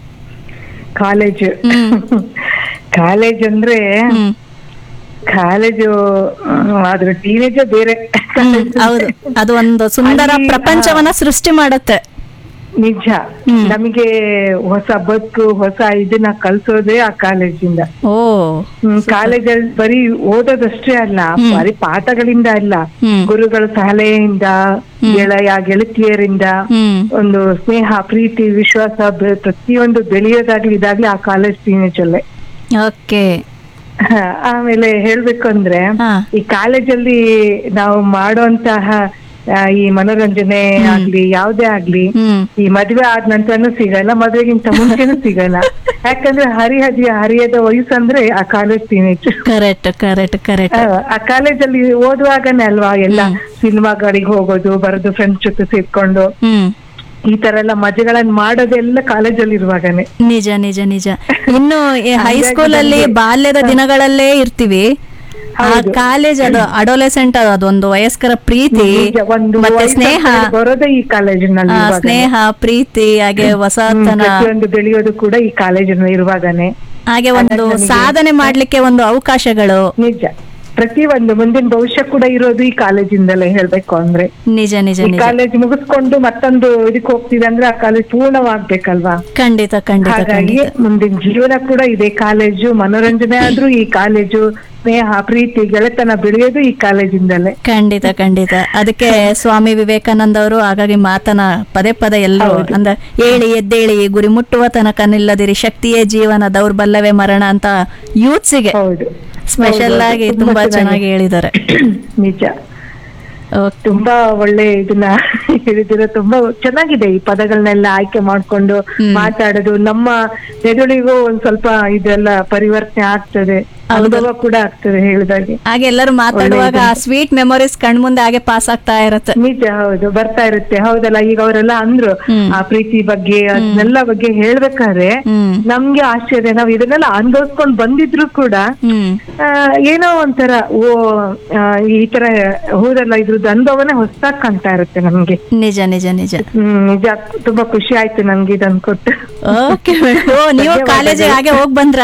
ಕಾಲೇಜ್ ಕಾಲೇಜ್ ಅಂದ್ರೆ ಕಾಲೇಜು ಆದ್ರೆ ಟೀನೇಜ್ ಬೇರೆ. ಹೌದು, ಅದು ಒಂದು ಸುಂದರ ಪ್ರಪಂಚವನ್ನ ಸೃಷ್ಟಿ ಮಾಡತ್ತೆ. ನಿಜ, ನಮಗೆ ಹೊಸ ಬದುಕು, ಹೊಸ ಇದನ್ನ ಕಲ್ಸೋದೇ ಆ ಕಾಲೇಜಿಂದ. ಓ ಕಾಲೇಜಲ್ಲಿ ಬರೀ ಓದೋದಷ್ಟೇ ಅಲ್ಲ, ಬರೀ ಪಾಠಗಳಿಂದ ಅಲ್ಲ, ಗುರುಗಳ ಸಲಹೆಯಿಂದ, ಗೆಳೆಯ ಗೆಳತಿಯರಿಂದ ಒಂದು ಸ್ನೇಹ, ಪ್ರೀತಿ, ವಿಶ್ವಾಸ ಪ್ರತಿಯೊಂದು ಬೆಳೆಯೋದಾಗ್ಲಿ ಇದಾಗ್ಲಿ ಆ ಕಾಲೇಜ್ ಟೀನೇಜ್ ಅಲ್ಲೇ. ಓಕೆ. ಆಮೇಲೆ ಹೇಳ್ಬೇಕು ಅಂದ್ರೆ ಈ ಕಾಲೇಜಲ್ಲಿ ನಾವು ಮಾಡುವಂತಹ ಈ ಮನೋರಂಜನೆ ಆಗ್ಲಿ ಯಾವ್ದೇ ಆಗ್ಲಿ ಈ ಮದ್ವೆ ಆದ ನಂತರನು ಸಿಗಲ್ಲ, ಮದ್ವೆಗಿಂತ ಮುಂಚೆನೂ ಸಿಗಲ್ಲ. ಯಾಕಂದ್ರೆ ಹರಿಹದಿಯ ಹರಿಯದ ವಯಸ್ಸು ಅಂದ್ರೆ ಆ college teenage. Correct correct correct. ಆ ಕಾಲೇಜಲ್ಲಿ ಓದುವಾಗನೇ ಅಲ್ವಾ ಎಲ್ಲ ಸಿನಿಮಾಗಳಿಗೆ ಹೋಗೋದು, ಬರೋದು, ಫ್ರೆಂಡ್ಸ್ ಜೊತೆ ಸೇರ್ಕೊಂಡು ಈ ತರ ಎಲ್ಲ ಮಜೆಗಳನ್ನ ಮಾಡೋದೆಲ್ಲ ಕಾಲೇಜಲ್ಲಿ ಇರುವಾಗನೇ. ನಿಜ ನಿಜ ನಿಜ. ಇನ್ನು ಹೈಸ್ಕೂಲ್ ಅಲ್ಲಿ ಬಾಲ್ಯದ ದಿನಗಳಲ್ಲೇ ಇರ್ತೀವಿ. ಆ ಕಾಲೇಜ್ ಅದು ಅಡೋಲೆಸೆಂಟ್ ಅದೊಂದು ವಯಸ್ಕರ ಪ್ರೀತಿ ನಿಜ, ಒಂದು ಮತ್ತೆ ವಯಸ್ಸು ಸ್ನೇಹ ಬರೋದೇ ಈ ಕಾಲೇಜಿನಲ್ಲಿ ಆ, ಇರುವಾಗನೇ. ಸ್ನೇಹ ಪ್ರೀತಿ ಹಾಗೆ ಹೊಸತನ ಪ್ರತಿಯೊಂದು ಬೆಳೆಯೋದು ಕೂಡ ಈ ಕಾಲೇಜಿನ ಇರುವಾಗನೇ. ಹಾಗೆ ಒಂದು ಸಾಧನೆ ಮಾಡ್ಲಿಕ್ಕೆ ಒಂದು ಅವಕಾಶಗಳು. ನಿಜ, ಪ್ರತಿ ಒಂದು ಮುಂದಿನ ಭವಿಷ್ಯ ಕೂಡ ಇರೋದು ಈ ಕಾಲೇಜಿಂದಲೇ ಹೇಳ್ಬೇಕು ಅಂದ್ರೆ. ನಿಜ ನಿಜ ಈ ನಿಜ ಕಾಲೇಜ್ ಮುಗಿಸ್ಕೊಂಡು ಮತ್ತೊಂದು ಇದಕ್ಕೆ ಹೋಗ್ತೀವಿ ಅಂದ್ರೆ ಆ ಕಾಲೇಜ್ ಪೂರ್ಣವಾಗ್ಬೇಕಲ್ವಾ. ಖಂಡಿತ ಖಂಡಿತ ಹಾಗಾಗಿ ಖಂಡಿತ ಮುಂದಿನ ಜೀವನ ಕೂಡ ಇದೆ ಕಾಲೇಜು. ಮನೋರಂಜನೆ ಆದ್ರೂ ಈ ಕಾಲೇಜು, ಸ್ನೇಹ ಪ್ರೀತಿ ಗೆಳೆತನ ಬೆಳೆಯೋದು ಈ ಕಾಲೇಜಿಂದಲೇ. ಖಂಡಿತ ಖಂಡಿತ. ಅದಕ್ಕೆ ಸ್ವಾಮಿ ವಿವೇಕಾನಂದ ಅವರು ಹಾಗಾಗಿ ಮಾತನ ಪದೇ ಪದೇ ಎಲ್ಲರೂ ಅಂದ್ರೆ ಏಳಿ ಎದ್ದೇಳಿ ಗುರಿ ಮುಟ್ಟುವ ತನಕ ನಿಲ್ಲದಿರಿ, ಶಕ್ತಿಯೇ ಜೀವನ ದೌರ್ಬಲ್ಯವೇ ಮರಣ ಅಂತ ಯೂತ್ಸಿಗೆ ಹೌದು ಸ್ಪೆಷಲ್ ಆಗಿ ತುಂಬಾ ಚೆನ್ನಾಗಿ ಹೇಳಿದ್ದಾರೆ. ನಿಜ, ತುಂಬಾ ಒಳ್ಳೆ ಇದನ್ನ ಹೇಳಿದಿರ. ತುಂಬಾ ಚೆನ್ನಾಗಿದೆ ಈ ಪದಗಳನ್ನೆಲ್ಲ ಆಯ್ಕೆ ಮಾಡ್ಕೊಂಡು ಮಾತಾಡೋದು. ನಮ್ಮ ಮೆದುಳಿಗೂ ಒಂದ್ ಸ್ವಲ್ಪ ಇದೆಲ್ಲ ಪರಿವರ್ತನೆ ಆಗ್ತದೆ, ಅನುಭವ ಕೂಡ ಆಗ್ತದೆ ಹೇಳಿದಾಗೆ. ಹಾಗೆ ಎಲ್ಲರೂ ಮಾತಾಡುವಾಗ ಸ್ವೀಟ್ ಮೆಮೊರೀಸ್ ಕಣ್ಮುಂದೆ ಹಾಗೆ ಪಾಸ್ ಆಗ್ತಾ ಇರತ್ತೆ. ನಿಜ, ಹೌದು, ಬರ್ತಾ ಇರುತ್ತೆ. ಹೌದಲ್ಲ, ಈಗ ಅವರೆಲ್ಲ ಅಂದ್ರು ಆ ಪ್ರೀತಿ ಬಗ್ಗೆ ಅದನ್ನೆಲ್ಲ ಬಗ್ಗೆ ಹೇಳ್ಬೇಕಾದ್ರೆ ನಮ್ಗೆ ಆಶ್ಚರ್ಯ. ನಾವ್ ಇದನ್ನೆಲ್ಲ ಅನುಭವಿಸ್ಕೊಂಡ್ ಬಂದಿದ್ರು ಕೂಡ ಆ, ಏನೋ ಒಂಥರ ಓ ಆ, ಈ ತರ ಹೌದಲ್ಲ, ಇದ್ರದ್ದು ಅನುಭವನೇ ಹೊಸದಾಗಿ ಕಾಣ್ತಾ ಇರುತ್ತೆ ನಮ್ಗೆ. ನಿಜ ನಿಜ ನಿಜ ಹ್ಮ್ ನಿಜ, ತುಂಬಾ ಖುಷಿ ಆಯ್ತು ನನ್ಗೆ ಇದನ್ ಕೊಟ್ಟು. ಓಕೆ, ನೀವು ಕಾಲೇಜಿಗೆ ಹಾಗೆ ಹೋಗ್ ಬಂದ್ರಾ?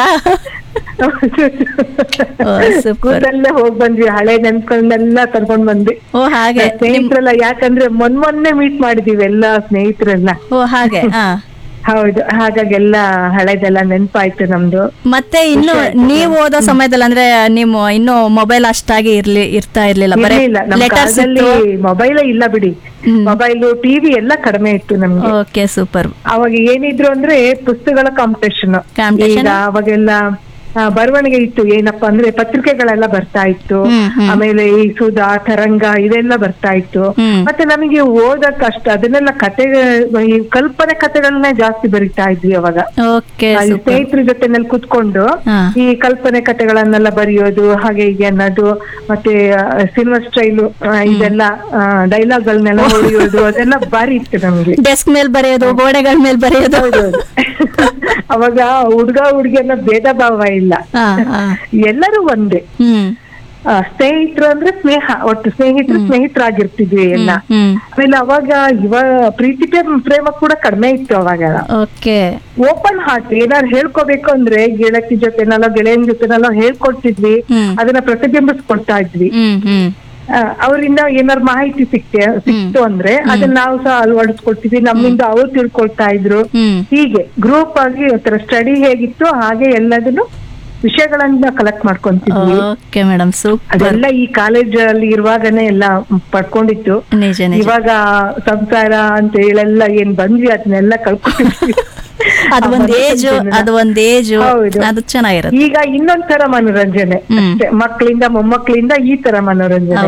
ಕೂದಲ್ಲೇ ಹೋಗ್ ಬಂದ್ವಿ, ಹಳೆ ನೆನ್ಸ್ಕೊಂಡೆಲ್ಲ ಕರ್ಕೊಂಡ್ ಬಂದ್ವಿ. ಓ ಹಾಗೆ ಸ್ನೇಹಿತರೆಲ್ಲ, ಯಾಕಂದ್ರೆ ಮೊನ್ ಮೊನ್ನೆ ಮೀಟ್ ಮಾಡಿದೀವಿ ಎಲ್ಲಾ ಸ್ನೇಹಿತರೆಲ್ಲ. ಓ ಹಾಗೆ. ಹೌದು, ಹಾಗಾಗಿ ಎಲ್ಲ ಹಳೆದೆಲ್ಲ ನೆನ್ಪಾಯ್ತು ನಮ್ದು. ಮತ್ತೆ ಇನ್ನು ನೀವು ಓದೋ ಸಮಯದಲ್ಲಿ ಅಂದ್ರೆ ನೀವು ಇನ್ನು ಮೊಬೈಲ್ ಅಷ್ಟಾಗಿ ಇರ್ಲಿ ಇರ್ತಾ ಇರ್ಲಿಲ್ಲ, ಬರೀ ಲೆಟರ್ಸ್ ಮೊಬೈಲೇ ಇಲ್ಲ ಬಿಡಿ. ಮೊಬೈಲು ಟಿವಿ ಎಲ್ಲ ಕಡಿಮೆ ಇತ್ತು ನಮ್ಗೆ. Okay, super. ಅವಾಗ ಏನಿದ್ರು ಅಂದ್ರೆ ಪುಸ್ತಕಗಳ ಕಾಂಪಿಟೇಷನ್. ಈಗ ಅವಾಗೆಲ್ಲ ಬರವಣಿಗೆ ಇತ್ತು. ಏನಪ್ಪಾ ಅಂದ್ರೆ ಪತ್ರಿಕೆಗಳೆಲ್ಲ ಬರ್ತಾ ಇತ್ತು. ಆಮೇಲೆ ಈ ಸುಧಾ, ತರಂಗ ಇದೆಲ್ಲ ಬರ್ತಾ ಇತ್ತು. ಮತ್ತೆ ನಮಗೆ ಓದಕ್ ಅಷ್ಟ ಅದನ್ನೆಲ್ಲ ಕತೆ, ಈ ಕಲ್ಪನೆ ಕಥೆಗಳನ್ನೇ ಜಾಸ್ತಿ ಬರಿತಾ ಇದ್ವಿ ಅವಾಗ. ಸ್ನೇಹಿತರ ಜೊತೆನಲ್ಲಿ ಕುತ್ಕೊಂಡು ಈ ಕಲ್ಪನೆ ಕಥೆಗಳನ್ನೆಲ್ಲ ಬರೆಯೋದು, ಹಾಗೆ ಹೀಗೆ ಅನ್ನೋದು. ಮತ್ತೆ ಸಿನಿಮಾ ಸ್ಟೈಲು ಇದೆಲ್ಲ ಡೈಲಾಗ್ ಗಳನ್ನೆಲ್ಲ ಹೊಡೆಯೋದು, ಅದೆಲ್ಲ ಬಾರಿ ಇತ್ತು ನಮ್ಗೆ. ಡೆಸ್ಕ್ ಮೇಲೆ ಬರೆಯೋದು, ಗೋಡೆಗಳ ಮೇಲೆ ಬರೆಯೋದು. ಅವಾಗ ಹುಡ್ಗ ಹುಡ್ಗಿಯನ್ನ ಭೇದ ಭಾವ ಇಲ್ಲ, ಎಲ್ಲರೂ ಒಂದೇ. ಸ್ನೇಹಿತರು ಅಂದ್ರೆ ಸ್ನೇಹ, ಒಟ್ಟು ಸ್ನೇಹಿತರು ಸ್ನೇಹಿತರಾಗಿರ್ತಿದ್ವಿ ಎಲ್ಲ. ಆಮೇಲೆ ಅವಾಗ ಇವಾಗ ಪ್ರೀತಿ ಪ್ರೇಮ ಕೂಡ ಕಡಿಮೆ ಇತ್ತು ಅವಾಗ. ಓಪನ್ ಹಾರ್ಟ್ ಏನಾದ್ರು ಹೇಳ್ಕೋಬೇಕು ಅಂದ್ರೆ ಗೆಳತಿ ಜೊತೆನಲ್ಲೋ ಗೆಳೆಯನ್ ಜೊತೆನಲ್ಲೋ ಹೇಳ್ಕೊಡ್ತಿದ್ವಿ, ಅದನ್ನ ಪ್ರತಿಬಿಂಬಿಸ್ಕೊಡ್ತಾ ಇದ್ವಿ. ಅವರಿಂದ ಏನಾದ್ರು ಮಾಹಿತಿ ಸಿಕ್ತೆ ಸಿಕ್ತು ಅಂದ್ರೆ ಅದನ್ನ ನಾವು ಸಹ ಅಳವಡಿಸ್ಕೊಳ್ತಿದ್ವಿ, ನಮ್ಮಿಂದ ಅವ್ರು ತಿಳ್ಕೊಳ್ತಾ ಇದ್ರು. ಹೀಗೆ ಗ್ರೂಪ್ ಆಗಿ ಒಂಥರ ಸ್ಟಡಿ ಹೇಗಿತ್ತು ಹಾಗೆ ಎಲ್ಲದನ್ನು ವಿಷಯಗಳನ್ನ ಕಲೆಕ್ಟ್ ಮಾಡ್ಕೊಂತಿದ್ವಿ. ಅದೆಲ್ಲ ಈ ಕಾಲೇಜ್ ಅಲ್ಲಿ ಇರುವಾಗನೇ ಎಲ್ಲ ಪಡ್ಕೊಂಡಿತ್ತು. ಇವಾಗ ಸಂಸಾರ ಅಂತ ಹೇಳೆಲ್ಲ ಏನ್ ಬಂದ್ವಿ ಅದನ್ನೆಲ್ಲ ಕಳ್ಕೊಂಡಿದ್ವಿ. ಅದು ಒಂದ್ ಏಜ್, ಅದು ಒಂದ್ ಏಜ್, ಅದು ಚೆನ್ನಾಗಿರುತ್ತೆ. ಈಗ ಇನ್ನೊಂದ್ ತರ ಮನೋರಂಜನೆ, ಮಕ್ಕಳಿಂದ ಮೊಮ್ಮಕ್ಕಳಿಂದ ಈ ತರ ಮನೋರಂಜನೆ.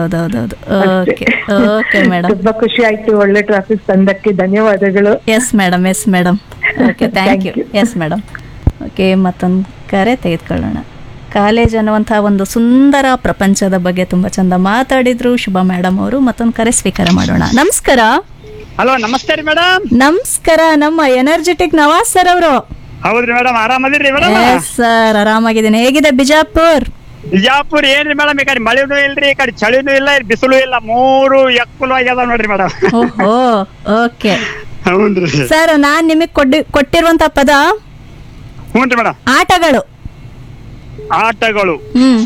ತುಂಬಾ ಖುಷಿ ಆಯ್ತು, ಒಳ್ಳೆ ಟ್ರಾಫಿಕ್ ತಂದಕ್ಕೆ ಧನ್ಯವಾದಗಳು. Yes madam, yes madam, okay, thank you. Yes madam. Okay, ಮತ್ತೊಂದು ಕರೆ ತೆಗೆದುಕೊಳ್ಳೋಣ. ಕಾಲೇಜ್ ಅನ್ನುವಂತಹ ಒಂದು ಸುಂದರ ಪ್ರಪಂಚದ ಬಗ್ಗೆ ತುಂಬಾ ಚಂದ ಮಾತಾಡಿದ್ರು ಶುಭಾ ಮೇಡಮ್ ಅವರು. ಮತ್ತೊಂದು ಕರೆ ಸ್ವೀಕಾರ ಮಾಡೋಣ. ನಮಸ್ಕಾರ. ಹಲೋ, ನಮಸ್ತೆ ರೀ ಮೇಡಮ್. ನಮಸ್ಕಾರ. ನಮ್ಮ ಎನರ್ಜೆಟಿಕ್ ನವಾಜ್ ಸರ್ ಅವರು. ಹೌದ್ರಿ ಮೇಡಮ್, ಆರಾಮದಿರಿ ಮೇಡಮ್? ಸರ್, ಆರಾಮಾಗಿದ್ದೀನಿ. ಹೇಗಿದೆ ಬಿಜಾಪುರ್? ಬಿಜಾಪುರ್ ಏನ್ರಿ ಮೇಡಮ್, ಈ ಕಡೆ ಮಳೆನೂ ಇಲ್ರಿ, ಈ ಕಡೆ ಚಳಿನೂ ಇಲ್ಲ, ಬಿಸಿಲು ಇಲ್ಲ, ಮೂರು ಎಕ್ಕಲು ಆಗ್ಯದ ನೋಡ್ರಿ ಮೇಡಮ್. ಓಹೋ, ಓಕೆ. ಹೌದ್ರಿ ಸರ್, ನಾನ್ ನಿಮಗ್ ಕೊಟ್ಟಿ ಕೊಟ್ಟಿರುವಂತ ಪದ ಹ್ಞೂನ್ರಿ ಮೇಡಮ್, ಆಟಗಳು. ಆಟಗಳು ಹ್ಮ್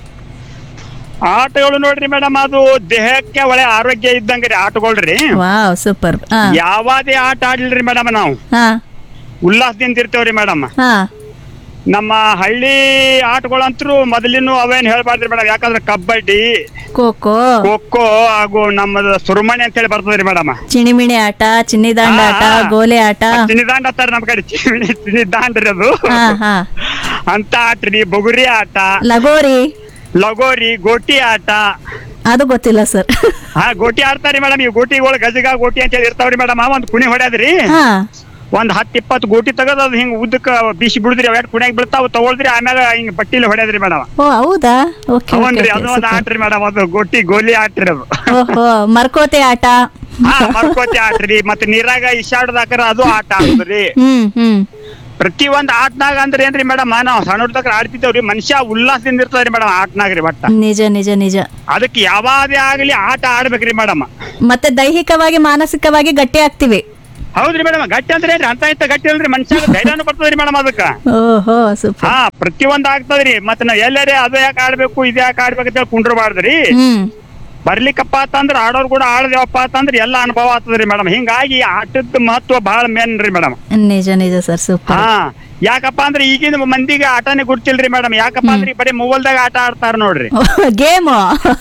ಆಟಗಳು ನೋಡ್ರಿ ಮೇಡಮ್, ಅದು ದೇಹಕ್ಕೆ ಒಳ್ಳೆ ಆರೋಗ್ಯ ಇದ್ದಂಗ್ರಿ ಆಟಗಳ್ರಿ. Wow, super. ಯಾವಾದೇ ಆಟ ಆಡ್ಲಿರಿ ಮೇಡಮ್, ನಾವು ಉಲ್ಲಾಸದಿಂದ ಇರ್ತೇವ್ರಿ ಮೇಡಮ್. ನಮ್ಮ ಹಳ್ಳಿ ಆಟಗಳಂತೂ ಮೊದಲಿನ ಅವೇನ್ ಹೇಳ್ಬಾರ್ದ್ರಿ ಮೇಡಮ್, ಯಾಕಂದ್ರೆ ಕಬಡ್ಡಿ, ಖೋಖೋ, ಖೋಖೋ ಹಾಗೂ ನಮ್ಮದು ಸುರುಮಣಿ ಅಂತ ಹೇಳಿ ಬರ್ತದ್ರಿ ಮೇಡಮ್. ಚಿಣಿಮಿಣಿ ಆಟ, ಚಿನ್ನಿದಾಂಡ ಆಟ, ಗೋಲೆ ಆಟ. ಚಿನ್ನಿದಾಂಡ ಅಂತಾರ ನಮ್ ಕಡೆ, ಚಿನ್ನಿ ಚಿನ್ನಿದಾಂಡ್ರಿ ಅದು. ಅಂತ ಆಟ್ರಿ, ಬೊಗುರಿ ಆಟ, ಲಗೋರಿ, ಲಗೋರಿ, ಗೋಟಿ ಆಟ. ಅದು ಗೊತ್ತಿಲ್ಲ ಸರ್. ಹಾ, ಗೋಟಿ ಆಡ್ತಾರಿ ಮೇಡಮ್. ಈ ಗೋಟಿಗಳು ಗಜಗ ಗೋಟಿ ಅಂತ ಹೇಳಿ ಇರ್ತಾವ್ರಿ ಮೇಡಮ್. ಒಂದ್ ಕುಣಿ ಹೊಡ್ಯಾದ್ರಿ, ಒಂದ್ ಹತ್ತು ಇಪ್ಪತ್ತು ಗೋಟಿ ತಗದ್ ಅದ್ ಹಿಂಗ್ ಉದ್ದಕ್ಕ ಬಿಸಿ ಬಿಡುದ್ರಿ, ಅವ್ ಕುಣಿಯಾಗ ಬೀಳ್ತಾವ, ತಗೊಳ್ದ್ರಿ, ಆಮೇಲೆ ಹಿಂಗ್ ಬಟ್ಟಿಲಿ ಹೊಡ್ಯಾದ್ರಿ ಮೇಡಮ್. ಓ ಹೌದಾ? ಹೌನ್ರಿ, ಅದು ಒಂದ್ ಆಟ್ರಿ ಮೇಡಮ್, ಅದು ಗೋಟಿ ಗೋಲಿ ಆಟ್ರಿ ಅದು. ಓಹೋ, ಮರ್ಕೋತೆ ಆಟ. ಹಾ, ಮರ್ಕೋತಿ ಆಟ್ರಿ. ಮತ್ತೆ ನೀರಾಗ ಇಶಾಡ್ದಾಕರ ಅದು ಆಟ ಆಡುದ್ರಿ. ಹ್ಮ್ ಹ್ಮ್ ಪ್ರತಿ ಒಂದ್ ಆಟನಾಗ ಅಂದ್ರೆ ಏನ್ರಿ ಮೇಡಮ್ ನಾವು ಸಣ್ಣ ಹುಡ್ತಕ್ರ ಆಡ್ತಿದ್ದೇವ್ರಿ, ಮನುಷ್ಯ ಉಲ್ಲಾಸದಿಂದ ಇರ್ತದ್ರಿ ಮೇಡಮ್ ಆಟನಾಗ್ರಿ ಬಟ್ಟ. ನಿಜ ನಿಜ ನಿಜ. ಅದಕ್ಕೆ ಯಾವಾದೇ ಆಗ್ಲಿ ಆಟ ಆಡ್ಬೇಕ್ರಿ ಮೇಡಮ್. ಮತ್ತೆ ದೈಹಿಕವಾಗಿ ಮಾನಸಿಕವಾಗಿ ಗಟ್ಟಿ ಆಗ್ತಿವಿ. ಹೌದ್ರಿ ಮೇಡಮ್, ಗಟ್ಟಿ ಅಂದ್ರೆ ಏನ್ರಿ ಅಂತ ಇಂತ ಗಟ್ಟಿ ಅಲ್ರಿ, ಮನುಷ್ಯ ಧೈರ್ಯನೂ ಬರ್ತದ್ರಿ ಮೇಡಮ್ ಅದಕ್ಕ. ಓಹೋ ಸೂಪರ್. ಹಾ ಪ್ರತಿ ಒಂದ್ ಆಗ್ತದ್ರಿ. ಮತ್ ನಾವ್ ಎಲ್ಲರೇ ಅದು ಯಾಕೆ ಆಡ್ಬೇಕು ಇದು ಯಾಕೆ ಆಡ್ಬೇಕು ಅಂತ ಕುಂಡ್ರಬಾರ್ದ್ರಿ. ಹ್ಮ್ ಬರ್ಲಿಕ್ಕಪ್ಪ ಅಂತಂದ್ರ ಆಡೋರ್ ಕೂಡ ಆಡದೇವಪ್ಪ ಅಂತಂದ್ರ ಎಲ್ಲಾ ಅನುಭವ ಆಗ್ತದ್ರಿ ಮೇಡಮ್. ಹಿಂಗಾಗಿ ಆಟದ ಮಹತ್ವ ಬಹಳ ಮೇನ್ ರೀ ಮೇಡಮ್. ನಿಜ ನಿಜ ಸರ್ ಸೂಪರ್. ಹಾ ಯಾಕಪ್ಪ ಅಂದ್ರೆ ಈಗಿನ ಮಂದಿಗೆ ಆಟನೇ ಗುರ್ತಿಲ್ರಿ ಮೇಡಮ್. ಯಾಕಪ್ಪ ಅಂದ್ರೆ ಬರೀ ಮೊಬೈಲ್ದಾಗ ಆಟ ಆಡ್ತಾರ ನೋಡ್ರಿ. ಗೇಮ್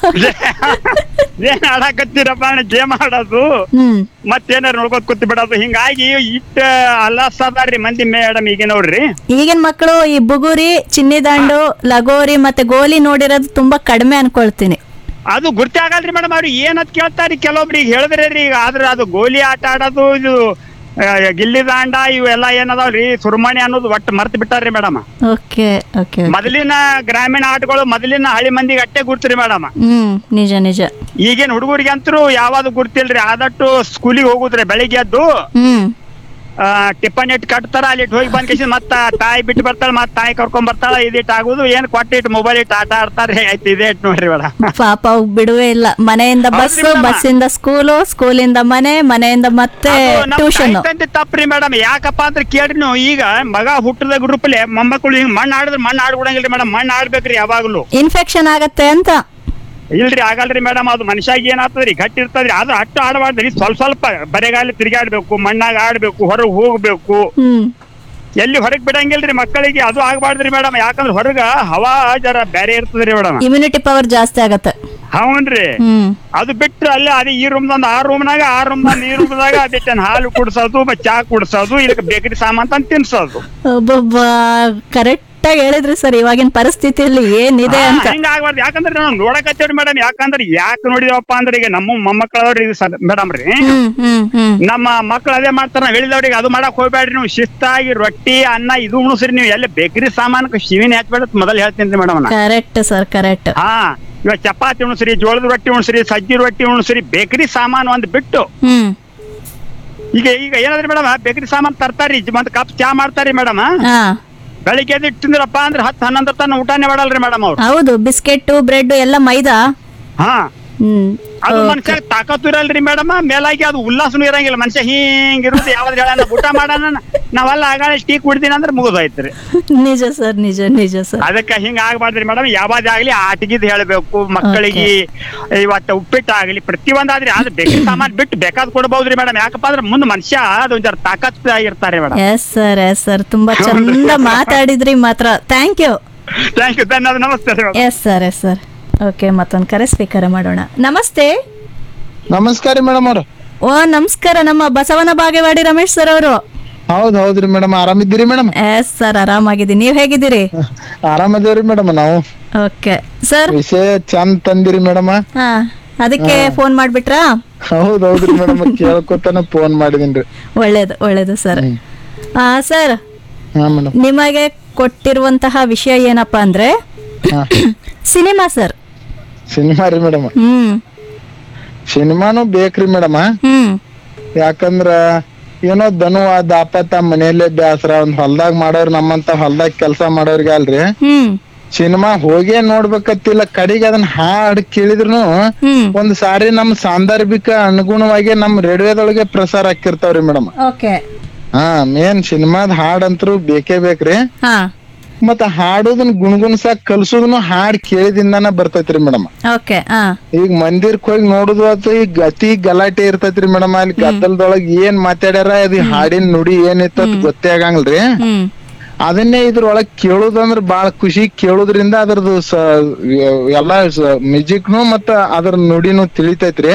ಏನ್ ಆಡಾಕತ್ತೀರಪ್ಪ ಗೇಮ್ ಆಡೋದು ಮತ್ತೇನಾರ ನೋಡ್ಕೋತ ಕೂತ್ ಬಿಡೋದು. ಹಿಂಗಾಗಿ ಇಷ್ಟ ಅಲ್ಲಾಸದಾರ್ರಿ ಮಂದಿ ಮೇಡಮ್ ಈಗ ನೋಡ್ರಿ. ಈಗಿನ ಮಕ್ಕಳು ಈ ಬುಗುರಿ, ಚಿನ್ನಿ ದಾಂಡು, ಲಗೋರಿ ಮತ್ತೆ ಗೋಲಿ ನೋಡಿರೋದು ತುಂಬಾ ಕಡಿಮೆ ಅನ್ಕೊಳ್ತೀನಿ. ಅದು ಗುರ್ತಿ ಆಗಲ್ರಿ ಮೇಡಮ್. ಅವ್ರು ಏನತ್ ಕೇಳ್ತಾರಿ ಕೆಲವೊಬ್ರಿಗೆ ಹೇಳಿದ್ರಿ ಈಗ. ಆದ್ರೆ ಅದು ಗೋಲಿ ಆಟ ಆಡೋದು, ಇದು ಗಿಲ್ಲಿ ದಾಂಡ ಇವೆಲ್ಲ ಏನದಾವ್ರಿ ಸುರ್ಮಣಿ ಅನ್ನೋದು ಒಟ್ಟು ಮರ್ತ್ ಬಿಟ್ಟಾರ್ರಿ ಮೇಡಮ್. Okay okay. ಮೊದಲಿನ ಗ್ರಾಮೀಣ ಆಟಗಳು ಮೊದಲಿನ ಹಳ್ಳಿ ಮಂದಿಗೆ ಅಟ್ಟೆ ಗುರ್ತ್ರಿ ಮೇಡಮ್. ಹ್ಮ್ ನಿಜ ನಿಜ. ಈಗೇನ್ ಹುಡುಗರಿಗೆ ಅಂತೂ ಯಾವ್ದು ಗುರ್ತಿಲ್ರಿ. ಆದಟ್ಟು ಸ್ಕೂಲಿಗೆ ಹೋಗುದ್ರಿ ಬೆಳಿಗ್ಗೆ ಎದ್ದು ಹ್ಮ್ ಟಿಫನ್ ಇಟ್ಟು ಕಟ್ತಾರ, ಅಲ್ಲಿ ಇಟ್ಟು ಹೋಗಿ ಬಂದ್ ಕೇಸಿ ಮತ್ತ ತಾಯಿ ಬಿಟ್ಟು ಬರ್ತಾಳ, ಮತ್ ತಾಯಿ ಕರ್ಕೊಂಡ್ ಬರ್ತಾಳ. ಇದಿಟ್ಟು ಆಗುದು ಏನ್ ಕೊಟ್ಟ ಇಟ್ಟು ಮೊಬೈಲ್ ಇಟ್ಟು ಆಟ ಆಡ್ತಾರ್ರಿ. ಆಯ್ತು ಇದೇ ಇಟ್ಟು ನೋಡ್ರಿ ಮೇಡಮ್. ಪಾಪ ಬಿಡುವೇ ಇಲ್ಲ. ಮನೆಯಿಂದ ಬಸ್, ಬಸ್ಸಿಂದ ಸ್ಕೂಲು, ಸ್ಕೂಲಿಂದ ಮನೆ, ಮನೆಯಿಂದ ಮತ್ತೆ ಟ್ಯೂಷನ್. ತಪ್ಪ್ರಿ ಮೇಡಮ್. ಯಾಕಪ್ಪ ಅಂದ್ರೆ ಕೇಳ್ರಿ ನೀವು, ಈಗ ಮಗ ಹುಟ್ಟದ ಗ್ರೂಪ್ಲೆ ಮೊಮ್ಮಕ್ಕಳು ಹಿಂಗ್ ಮಣ್ಣು ಆಡಿದ್ರೆ ಮಣ್ಣು ಆಡ್ಬಿಡಂಗಿಲ್ರಿ ಮೇಡಮ್. ಮಣ್ಣು ಆಡ್ಬೇಕ್ರಿ ಯಾವಾಗ್ಲೂ. ಇನ್ಫೆಕ್ಷನ್ ಆಗತ್ತೆ ಅಂತ. ಇಲ್ರಿ ಆಗಲ್ರಿ ಮೇಡಮ್. ಅದು ಮನುಷ್ಯಾಗ ಏನಾಗ್ತದ್ರಿ ಗಟ್ಟಿ ಇರ್ತದ್ರಿ. ಅದು ಅಟ್ಟು ಆಡಬಾರ್ದ್ರಿ. ಸ್ವಲ್ಪ ಸ್ವಲ್ಪ ಬರೆಗಾಲಿ ತಿರ್ಗಾಡ್ಬೇಕು, ಮಣ್ಣಾಗ ಆಡ್ಬೇಕು, ಹೊರಗ್ ಹೋಗ್ಬೇಕು. ಎಲ್ಲಿ ಹೊರಗ್ ಬಿಡಂಗಿಲ್ರಿ ಮಕ್ಕಳಿಗೆ. ಅದು ಆಗ್ಬಾರ್ದ್ರಿ ಮೇಡಮ್. ಯಾಕಂದ್ರೆ ಹೊರಗ ಹವಾ ಜರ ಬೇರೆ ಇರ್ತದ್ರಿ ಮೇಡಮ್. ಇಮ್ಯುನಿಟಿ ಪವರ್ ಜಾಸ್ತಿ ಆಗತ್ತೆ. ಹೌನ್ರಿ. ಅದು ಬಿಟ್ರೆ ಅಲ್ಲೇ ಅದೇ ಈ ರೂಮ್ದಂದ ಆ ರೂಮ್ನಾಗ, ಆ ರೂಮ್ದಂದ ಈ ರೂಮ್ದಾಗ ಅದೇ ಹಾಲು ಕುಡ್ಸೋದು, ಚಾ ಕುಡ್ಸೋದು, ಇದಕ್ಕೆ ಬೇಕರಿ ಸಾಮಾನ್ ತಂದು ತಿನ್ಸೋದು. ಕರೆಕ್ಟ್ ಆಗಿ ಹೇಳಿದ್ರಿ ಸರ್. ಇವಾಗಿನ ಪರಿಸ್ಥಿತಿಯಲ್ಲಿ ಏನಿದೆ ಅಂತ ಹಿಂಗ ಆಗ್ಬಾರ್ದು. ಯಾಕಂದ್ರೆ ನಾವು ನೋಡಕತ್ತೇವ್ರಿ ಮೇಡಮ್. ಯಾಕಂದ್ರೆ ಯಾಕೆ ನೋಡಿದವಪ್ಪ ಅಂದ್ರೆ ಈಗ ನಮ್ಮ ಮೊಮ್ಮಕ್ಕಳವ್ರಿ ಮೇಡಮ್ ರೀ, ನಮ್ಮ ಮಕ್ಳು ಅದೇ ಮಾಡ್ತಾರ. ನಾವ್ ಹೇಳಿದವ್ರಿಗೆ ಅದು ಮಾಡಕ್ ಹೋಗ್ಬೇಡ್ರಿ ನೀವು. ಶಿಸ್ತಾಗಿ ರೊಟ್ಟಿ ಅನ್ನ ಇದು ಉಣಸ್ರಿ. ನೀವು ಎಲ್ಲಿ ಬೇಕರಿ ಸಾಮಾನು ಶಿವಿನ ಹಚ್ಬೇಡ ಮೊದಲು ಹೇಳ್ತೀನಿ ಮೇಡಮ್. Correct sir correct. ಹಾ ಇವಾಗ ಚಪಾತಿ ಉಣಸ್ರಿ, ಜೋಳದ ರೊಟ್ಟಿ ಉಣಸ್ರಿ, ಸಜ್ಜಿ ರೊಟ್ಟಿ ಉಣಸ್ರಿ. ಬೇಕರಿ ಸಾಮಾನು ಒಂದ್ ಬಿಟ್ಟು ಈಗ ಈಗ ಏನಾದ್ರಿ ಮೇಡಮ್, ಬೇಕರಿ ಸಾಮಾನು ತರ್ತಾರಿ, ಒಂದ್ ಕಪ್ ಚಾ ಮಾಡ್ತಾರಿ ಮೇಡಮ್. ಬೆಳಿಗ್ಗೆ ಎದ್ದು ತಿಂದ್ರಪ್ಪ ಅಂದ್ರೆ ಹತ್ತು ಹನ್ನೊಂದರ ತನ ಊಟನೇ ಮಾಡಲ್ರಿ ಮೇಡಮ್ ಅವ್ರು. ಹೌದು, ಬಿಸ್ಕೆಟ್ ಬ್ರೆಡ್ ಎಲ್ಲ ಮೈದಾ. ಹಾ ಅದು ಮನುಷ್ಯ ತಾಕತ್ತು ಇರಲ್ರಿ ಮೇಡಮ್. ಮೇಲಾಗಿ ಅದು ಉಲ್ಲಾಸನೂ ಇರಂಗಿಲ್ಲ. ಮನುಷ್ಯ ಹಿಂಗಿರುದು ಯಾವ್ದು ಹೇಳ ಊಟ ಮಾಡೋಣ ನಾವೆಲ್ಲ ಆಗ ಟೀ ಕುಡ್ತೀನಿ ಅಂದ್ರೆ ಮುಗಿದೋಯ್ತ್ರಿ. ನಿಜ ಸರ್ ನಿಜ ನಿಜ ಸರ್. ಅದಕ್ಕೆ ಹಿಂಗ ಆಗ್ಬಾರ್ದ್ರಿ ಮೇಡಮ್. ಯಾವ್ದಾಗ್ಲಿ ಆಟಗಿದ್ ಹೇಳ್ಬೇಕು ಮಕ್ಕಳಿಗೆ. ಇವತ್ತ ಉಪ್ಪಿಟ್ಟು ಆಗ್ಲಿ ಪ್ರತಿಯೊಂದಾದ್ರಿ ಆದ್ರೆ ಬೇಕರಿ ಸಾಮಾನ್ ಬಿಟ್ಟು ಬೇಕಾದ್ ಕೊಡ್ಬಹುದ್ರಿ ಮೇಡಮ್. ಯಾಕಪ್ಪ ಅಂದ್ರೆ ಮುಂದ್ ಮನುಷ್ಯ ಅದು ಒಂಥರ ತಾಕತ್ ಆಗಿರ್ತಾರೆ madam. Yes sir yes sir. ತುಂಬಾ ಚಂದ ಮಾತಾಡಿದ್ರಿ ಮಾತ್ರ. ಥ್ಯಾಂಕ್ ಯು ಥ್ಯಾಂಕ್ ಯು ಧನ್ಯವಾದ. ನಮಸ್ತೆ. Yes sir yes sir. Okay, ಮತ್ತೊಂದು ಕರೆ ಸ್ವೀಕಾರ ಮಾಡೋಣ. ನಮಸ್ತೆ. ನಮಸ್ಕಾರ ಮೇಡಮ್ ಅವ್ರ. ಓ ನಮಸ್ಕಾರ. ನಮ್ಮ ಬಸವನ ಬಾಗೇವಾಡಿ ರಮೇಶ್ ಸರ್ ಅವರು. ಹೌದ್ ಹೌದ್ರಿ ಮೇಡಮ್. ಆರಾಮಿದ್ದೀರಿ ಮೇಡಮ್? Yes sir ಆರಾಮಾಗಿದ್ದೀನಿ. ನೀವ್ ಹೇಗಿದ್ದೀರಿ? ಆರಾಮದೇವ್ರಿ ಮೇಡಮ್ ನಾವು. Okay sir. ವಿಷಯ ಚಂದ ತಂದಿರಿ ಮೇಡಮ್. ಹಾ ಅದಕ್ಕೆ ಫೋನ್ ಮಾಡ್ಬಿಟ್ರಾ? ಹೌದ್ ಹೌದ್ರಿ ಮೇಡಮ್. ಕೇಳ್ಕೊತಾನೆ ಫೋನ್ ಮಾಡಿದೀನ್ರಿ. ಒಳ್ಳೇದು ಒಳ್ಳೇದು ಸರ್. ಹಾ ಸರ್, ನಿಮಗೆ ಕೊಟ್ಟಿರುವಂತಹ ವಿಷಯ ಏನಪ್ಪಾ ಅಂದ್ರೆ ಸಿನಿಮಾ ಸರ್. ಸಿನಿಮಾ ರೀ ಮೇಡಮ್. ಹ್ಮ್ ಸಿನಿಮಾನು ಬೇಕ್ರಿ ಮೇಡಮ್. ಹ್ಮ್ ಯಾಕಂದ್ರ ಏನೋ ದನು ದಾಪತ್ತ ಮನೆಯಲ್ಲೇ ಬ್ಯಾಸರ. ಒಂದ್ ಹೊಲ್ದಾಗ ಮಾಡೋರ್ ನಮ್ಮಂತ ಹೊಲ್ದಾಗ ಕೆಲ್ಸ ಮಾಡೋರ್ಗ ಅಲ್ರಿ ಸಿನಿಮಾ ಹೋಗೇ ನೋಡ್ಬೇಕತ್ತಿಲ್ಲ. ಕಡೆಗೆ ಅದನ್ನ ಹಾಡ್ ಕೇಳಿದ್ರು ಒಂದ್ ಸಾರಿ ನಮ್ ಸಾಂದರ್ಭಿಕ ಅನುಗುಣವಾಗಿ ನಮ್ ರೇಡಿಯೋದೊಳಗೆ ಪ್ರಸಾರ ಆಕಿರ್ತಾವ್ರಿ ಮೇಡಮ್. ಹಾ ಮೇನ್ ಸಿನಿಮಾದ ಹಾಡ್ ಅಂತೂ ಬೇಕೇ ಬೇಕ್ರಿ. ಮತ್ತ ಹಾಡೋದನ್ ಗುಣಗುಣಸಾಕ್ ಕಲ್ಸೋದನು ಹಾಡ್ ಕೇಳಿದಿಂದಾನ ಬರ್ತೈತ್ರಿ ಮೇಡಮ್. ಈಗ ಮಂದಿರ್ಕ್ ಹೋಗಿ ನೋಡುದು ಆತು. ಈಗ ಅತಿ ಗಲಾಟೆ ಇರ್ತೈತ್ರಿ ಮೇಡಮ್. ಅಲ್ಲಿ ಗದ್ದಲದೊಳಗ್ ಏನ್ ಮಾತಾಡ್ಯಾರ ಅದು ಹಾಡಿನ ನುಡಿ ಏನಿತ್ತ ಗೊತ್ತೇ ಆಗಂಗಿಲ್ರಿ. ಅದನ್ನೇ ಇದ್ರೊಳಗ್ ಕೇಳುದಂದ್ರ ಬಾಳ ಖುಷಿ. ಕೇಳುದ್ರಿಂದ ಅದ್ರದ್ದು ಎಲ್ಲಾ ಮ್ಯೂಸಿಕ್ನು ಮತ್ತ ಅದ್ರ ನುಡಿನು ತಿಳಿತೈತ್ರಿ.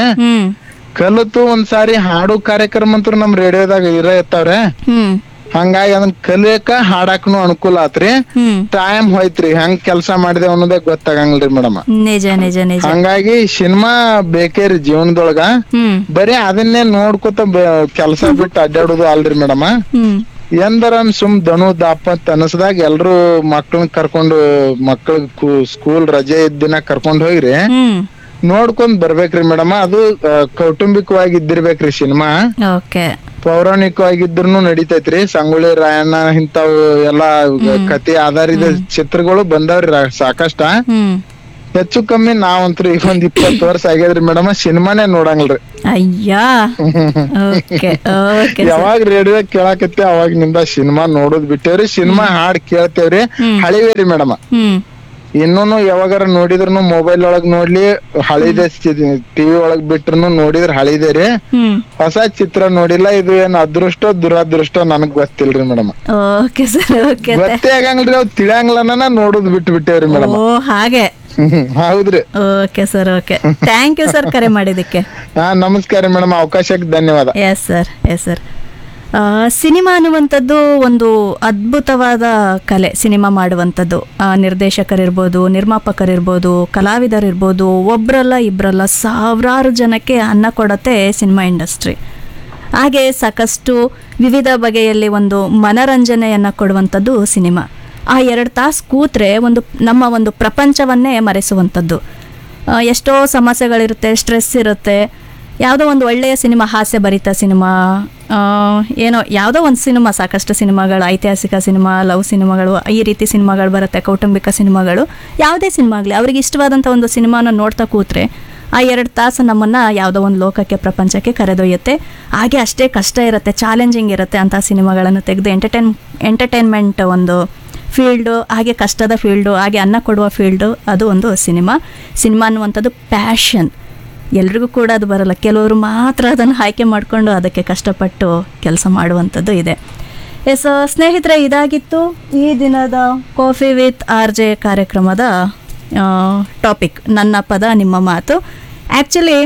ಕಲಿತು ಒಂದ್ಸಾರಿ ಹಾಡು ಕಾರ್ಯಕ್ರಮ ಅಂತೂ ನಮ್ ರೇಡಿಯೋದಾಗ ಇರ ಇರ್ತಾವ್ರೆ. ಹಂಗಾಗಿ ಅದನ್ನ ಕಲಿಯಕ ಹಾಡಾಕನು ಅನುಕೂಲ ಆತ್ರಿ. ಟೈಮ್ ಹೋಯ್ತ್ರಿ ಹೆಂಗ್ ಕೆಲ್ಸ ಮಾಡಿದೆ ಅನ್ನೋದೇ ಗೊತ್ತಾಗಂಗಿಲ್ರಿ ಮೇಡಮ್. ನಿಜ ನಿಜ ನಿಜ. ಹಂಗಾಗಿ ಸಿನಿಮಾ ಬೇಕೇರಿ ಜೀವನದೊಳಗ. ಬರೀ ಅದನ್ನೇ ನೋಡ್ಕೊತ ಕೆಲ್ಸ ಬಿಟ್ಟು ಅಡ್ಡಾಡುದು ಅಲ್ರಿ ಮೇಡಮ್. ಎಂದರ ಸುಮ್ ದನು ದಾಪತ್ ಅನಸದಾಗ ಎಲ್ರು ಮಕ್ಳನ್ ಕರ್ಕೊಂಡು ಮಕ್ಳ ಸ್ಕೂಲ್ ರಜೆ ಇದ್ದಿನ ಕರ್ಕೊಂಡ್ ಹೋಗ್ರಿ ನೋಡ್ಕೊಂಡ್ ಬರ್ಬೇಕ್ರಿ ಮೇಡಮ್. ಅದು ಕೌಟುಂಬಿಕವಾಗಿ ಇದ್ದಿರ್ಬೇಕ್ರಿ ಸಿನಿಮಾ. ಪೌರಾಣಿಕವಾಗಿದ್ರು ನಡಿತೈತ್ರಿ. ಸಂಗೊಳ್ಳಿ ರಾಯಣ್ಣ ಇಂತಾವ್ ಎಲ್ಲಾ ಕತೆ ಆಧಾರಿತ ಚಿತ್ರಗಳು ಬಂದವ್ರಿ ರಾ- ಸಾಕಷ್ಟ. ಹೆಚ್ಚು ಕಮ್ಮಿ ನಾವಂತ್ರು ಈಗ ಒಂದ್ ಇಪ್ಪತ್ತು ವರ್ಷ ಆಗ್ಯದ್ರಿ ಮೇಡಮ್, ಸಿನಿಮಾನೇ ನೋಡಂಗಿಲ್ರಿ. ಅಯ್ಯಾ ಓಕೆ ಓಕೆ ಯಾವಾಗ ರೇಡಿಯೋ ಕೇಳಾಕತ್ತೆ ಅವಾಗಿನಿಂದ ಸಿನಿಮಾ ನೋಡೋದ್ ಬಿಟ್ಟೇವ್ರಿ. ಸಿನಿಮಾ ಹಾಡ್ ಕೇಳ್ತೇವ್ರಿ, ಹಳಿವೇರಿ ಮೇಡಮ್. ಹ್ಮ್ ಇನ್ನೂನು ಯಾವಾಗಾರ ನೋಡಿದ್ರುನು ಮೊಬೈಲ್ ಒಳಗ್ ನೋಡ್ಲಿ, ಹಳಿದೆ ಟಿವಿ ಒಳಗ್ ಬಿಟ್ರುನು ನೋಡಿದ್ರ ಹಳಿದೇರಿ. ಹ್ಮ್ ಹೊಸ ಚಿತ್ರ ನೋಡಿಲ್ಲ. ಇದು ಏನ್ ಅದೃಷ್ಟ ದುರದೃಷ್ಟ ನನಗ್ ಗೊತ್ತಿಲ್ರಿ ಮೇಡಮ್. ಓಕೆ ಸರ್ ಓಕೆ ಗೊತ್ತೇ ಆಗಂಗಿಲ್ರಿ, ಅವ್ ತಿಳಿಯಂಗಿಲ್ಲನ ನೋಡೋದ್ ಬಿಟ್ಟು ಬಿಟ್ಟೇವ್ರಿ ಮೇಡಮ್. ಓ ಹಾಗೆ ಹೌದ್ರಿ. Okay sir okay thank you sir ಕರೆ ಮಾಡಿದ್ದಕ್ಕೆ. ಹಾ ನಮಸ್ಕಾರ ಮೇಡಮ್, ಅವಕಾಶಕ್ಕೆ ಧನ್ಯವಾದ. Yes sir yes sir cinema ಅನ್ನುವಂಥದ್ದು ಒಂದು ಅದ್ಭುತವಾದ ಕಲೆ. ಸಿನಿಮಾ ಮಾಡುವಂಥದ್ದು ನಿರ್ದೇಶಕರಿರ್ಬೋದು, ನಿರ್ಮಾಪಕರಿರ್ಬೋದು, ಕಲಾವಿದರಿರ್ಬೋದು, ಒಬ್ರಲ್ಲ ಇಬ್ಬರಲ್ಲ ಸಾವಿರಾರು ಜನಕ್ಕೆ ಅನ್ನ ಕೊಡತ್ತೆ ಸಿನಿಮಾ ಇಂಡಸ್ಟ್ರಿ. ಹಾಗೆ ಸಾಕಷ್ಟು ವಿವಿಧ ಬಗೆಯಲ್ಲಿ ಒಂದು ಮನರಂಜನೆಯನ್ನು ಕೊಡುವಂಥದ್ದು ಸಿನಿಮಾ. ಆ ಎರಡು ತಾಸು ಕೂತ್ರೆ ಒಂದು ನಮ್ಮ ಒಂದು ಪ್ರಪಂಚವನ್ನೇ ಮರೆಸುವಂಥದ್ದು. ಎಷ್ಟೋ ಸಮಸ್ಯೆಗಳಿರುತ್ತೆ, ಸ್ಟ್ರೆಸ್ ಇರುತ್ತೆ. ಯಾವುದೋ ಒಂದು ಒಳ್ಳೆಯ ಸಿನಿಮಾ, ಹಾಸ್ಯ ಭರಿತ ಸಿನಿಮಾ, ಏನೋ ಯಾವುದೋ ಒಂದು ಸಿನಿಮಾ, ಸಾಕಷ್ಟು ಸಿನಿಮಾಗಳು, ಐತಿಹಾಸಿಕ ಸಿನಿಮಾ, ಲವ್ ಸಿನಿಮಾಗಳು, ಈ ರೀತಿ ಸಿನಿಮಾಗಳು ಬರುತ್ತೆ, ಕೌಟುಂಬಿಕ ಸಿನಿಮಾಗಳು. ಯಾವುದೇ ಸಿನಿಮಾ ಆಗಲಿ, ಅವ್ರಿಗೆ ಇಷ್ಟವಾದಂಥ ಒಂದು ಸಿನಿಮಾನ ನೋಡ್ತಾ ಕೂತ್ರೆ ಆ ಎರಡು ತಾಸು ನಮ್ಮನ್ನು ಯಾವುದೋ ಒಂದು ಲೋಕಕ್ಕೆ, ಪ್ರಪಂಚಕ್ಕೆ ಕರೆದೊಯ್ಯುತ್ತೆ. ಹಾಗೆ ಅಷ್ಟೇ ಕಷ್ಟ ಇರುತ್ತೆ, ಚಾಲೆಂಜಿಂಗ್ ಇರುತ್ತೆ ಅಂಥ ಸಿನಿಮಾಗಳನ್ನು ತೆಗೆದು ಎಂಟರ್ಟೈನ್ ಎಂಟರ್ಟೈನ್ಮೆಂಟ್ ಒಂದು ಫೀಲ್ಡು, ಹಾಗೆ ಕಷ್ಟದ ಫೀಲ್ಡು, ಹಾಗೆ ಅನ್ನ ಕೊಡುವ ಫೀಲ್ಡು, ಅದು ಒಂದು ಸಿನಿಮಾ. ಸಿನಿಮಾ ಅನ್ನುವಂಥದ್ದು ಪ್ಯಾಷನ್. ಎಲ್ರಿಗೂ ಕೂಡ ಅದು ಬರಲ್ಲ, ಕೆಲವರು ಮಾತ್ರ ಅದನ್ನು ಆಯ್ಕೆ ಮಾಡಿಕೊಂಡು ಅದಕ್ಕೆ ಕಷ್ಟಪಟ್ಟು ಕೆಲಸ ಮಾಡುವಂಥದ್ದು ಇದೆ. ಎಸ್ ಸ್ನೇಹಿತರೆ, ಇದಾಗಿತ್ತು ಈ ದಿನದ ಕಾಫಿ ವಿತ್ ಆರ್ ಜೆ ಕಾರ್ಯಕ್ರಮದ ಟಾಪಿಕ್, ನನ್ನ ಪದ ನಿಮ್ಮ ಮಾತು. ಆ್ಯಕ್ಚುಲಿ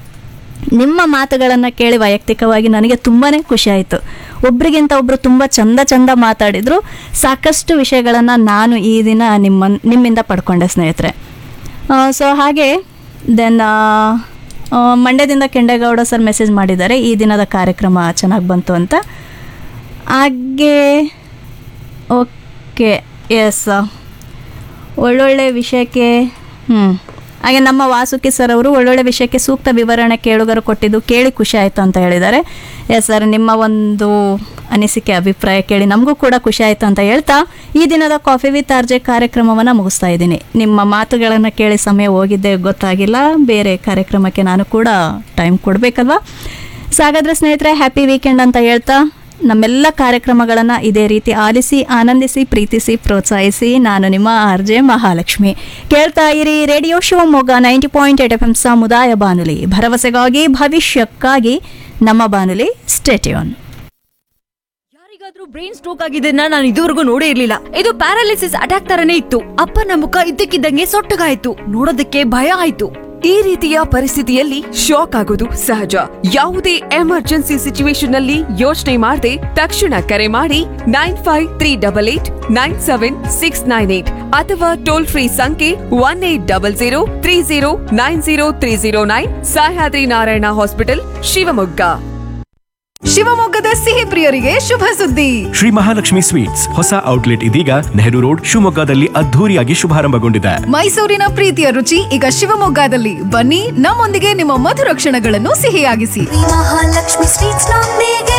ನಿಮ್ಮ ಮಾತುಗಳನ್ನು ಕೇಳಿ ವೈಯಕ್ತಿಕವಾಗಿ ನನಗೆ ತುಂಬಾ ಖುಷಿ ಆಯಿತು. ಒಬ್ರಿಗಿಂತ ಒಬ್ಬರು ತುಂಬ ಚಂದ ಚಂದ ಮಾತಾಡಿದರು. ಸಾಕಷ್ಟು ವಿಷಯಗಳನ್ನು ನಾನು ಈ ದಿನ ನಿಮ್ಮ ನಿಮ್ಮಿಂದ ಪಡ್ಕೊಂಡೆ ಸ್ನೇಹಿತರೆ. ಸೊ ಹಾಗೆ ದೆನ್ ಮಂಡ್ಯದಿಂದ ಕೆಂಡೇಗೌಡ ಸರ್ ಮೆಸೇಜ್ ಮಾಡಿದ್ದಾರೆ, ಈ ದಿನದ ಕಾರ್ಯಕ್ರಮ ಚೆನ್ನಾಗಿ ಬಂತು ಅಂತ. ಹಾಗೆ ಓಕೆ ಎಸ್, ಒಳ್ಳೊಳ್ಳೆ ವಿಷಯಕ್ಕೆ ಹ್ಞೂ ಹಾಗೆ ನಮ್ಮ ವಾಸುಕಿ ಸರ್ ಅವರು ಒಳ್ಳೊಳ್ಳೆ ವಿಷಯಕ್ಕೆ ಸೂಕ್ತ ವಿವರಣೆ ಕೇಳುಗರು ಕೊಟ್ಟಿದ್ದು ಕೇಳಿ ಖುಷಿ ಆಯಿತು ಅಂತ ಹೇಳಿದ್ದಾರೆ. ಎಸ್ ಸರ್, ನಿಮ್ಮ ಒಂದು ಅನಿಸಿಕೆ ಅಭಿಪ್ರಾಯ ಕೇಳಿ ನಮಗೂ ಕೂಡ ಖುಷಿ ಆಯಿತು ಅಂತ ಹೇಳ್ತಾ ಈ ದಿನದ ಕಾಫಿ ವಿತ್ ಆರ್ ಜೆ ಕಾರ್ಯಕ್ರಮವನ್ನು ಮುಗಿಸ್ತಾ ಇದ್ದೀನಿ. ನಿಮ್ಮ ಮಾತುಗಳನ್ನು ಕೇಳಿ ಸಮಯ ಹೋಗಿದ್ದೆ ಗೊತ್ತಾಗಿಲ್ಲ, ಬೇರೆ ಕಾರ್ಯಕ್ರಮಕ್ಕೆ ನಾನು ಕೂಡ ಟೈಮ್ ಕೊಡಬೇಕಲ್ವಾ. ಸೊ ಹಾಗಾದರೆ ಸ್ನೇಹಿತರೆ, ಹ್ಯಾಪಿ ವೀಕೆಂಡ್ ಅಂತ ಹೇಳ್ತಾ ನಮ್ಮೆಲ್ಲ ಕಾರ್ಯಕ್ರಮಗಳನ್ನು ಇದೇ ರೀತಿ ಆಲಿಸಿ, ಆನಂದಿಸಿ, ಪ್ರೀತಿಸಿ, ಪ್ರೋತ್ಸಾಹಿಸಿ. ನಾನು ನಿಮ್ಮ ಆರ್ ಜೆ ಮಹಾಲಕ್ಷ್ಮಿ. ಕೇಳ್ತಾ ಇರಿ radio Shivamogga ninety point eight F M ಸಮುದಾಯ ಬಾನುಲಿ, ಭರವಸೆಗಾಗಿ ಭವಿಷ್ಯಕ್ಕಾಗಿ ನಮ್ಮ ಬಾನುಲಿ. Stay tune. ಯಾರಿಗಾದ್ರೂ ಬ್ರೈನ್ ಸ್ಟ್ರೋಕ್ ಆಗಿದ್ದನ್ನ ನಾನು ಇದುವರೆಗೂ ನೋಡೇ ಇರ್ಲಿಲ್ಲ. ಇದು ಪ್ಯಾರಾಲಿಸಿಸ್ ಅಟ್ಯಾಕ್ ತರನೇ ಇತ್ತು. ಅಪ್ಪನ ಮುಖ ಇದ್ದಕ್ಕಿದ್ದಂಗೆ ಸೊಟ್ಟಗಾಯ್ತು, ನೋಡೋದಕ್ಕೆ ಭಯ ಆಯ್ತು. ಈ ರೀತಿಯ ಪರಿಸ್ಥಿತಿಯಲ್ಲಿ ಶಾಕ್ ಆಗೋದು ಸಹಜ. ಯಾವುದೇ ಎಮರ್ಜೆನ್ಸಿ ಸಿಚುವೇಶನ್ ನಲ್ಲಿ ಯೋಚನೆ ಮಾಡದೆ ತಕ್ಷಣ ಕರೆ ಮಾಡಿ nine five three double eight nine seven six nine eight ಅಥವಾ ಟೋಲ್ ಫ್ರೀ ಸಂಖ್ಯೆ one eight double zero three zero nine zero three zero nine. Sahyadri Narayana hospital, Shivamogga. ಶಿವಮೊಗ್ಗದ ಸಿಹಿ ಪ್ರಿಯರಿಗೆ ಶುಭ ಸುದ್ದಿ. ಶ್ರೀ ಮಹಾಲಕ್ಷ್ಮಿ ಸ್ವೀಟ್ಸ್ ಹೊಸ ಔಟ್ಲೆಟ್ ಇದೀಗ ನೆಹರು ರೋಡ್ ಶಿವಮೊಗ್ಗದಲ್ಲಿ ಅದ್ಧೂರಿಯಾಗಿ ಶುಭಾರಂಭಗೊಂಡಿದೆ. ಮೈಸೂರಿನ ಪ್ರೀತಿಯ ರುಚಿ ಈಗ ಶಿವಮೊಗ್ಗದಲ್ಲಿ. ಬನ್ನಿ, ನಮ್ಮೊಂದಿಗೆ ನಿಮ್ಮ ಮಧುರ ಕ್ಷಣಗಳನ್ನು ಸಿಹಿಯಾಗಿಸಿ. ಮಹಾಲಕ್ಷ್ಮಿ ಸ್ವೀಟ್ಸ್ ನೊಂದಿಗೆ.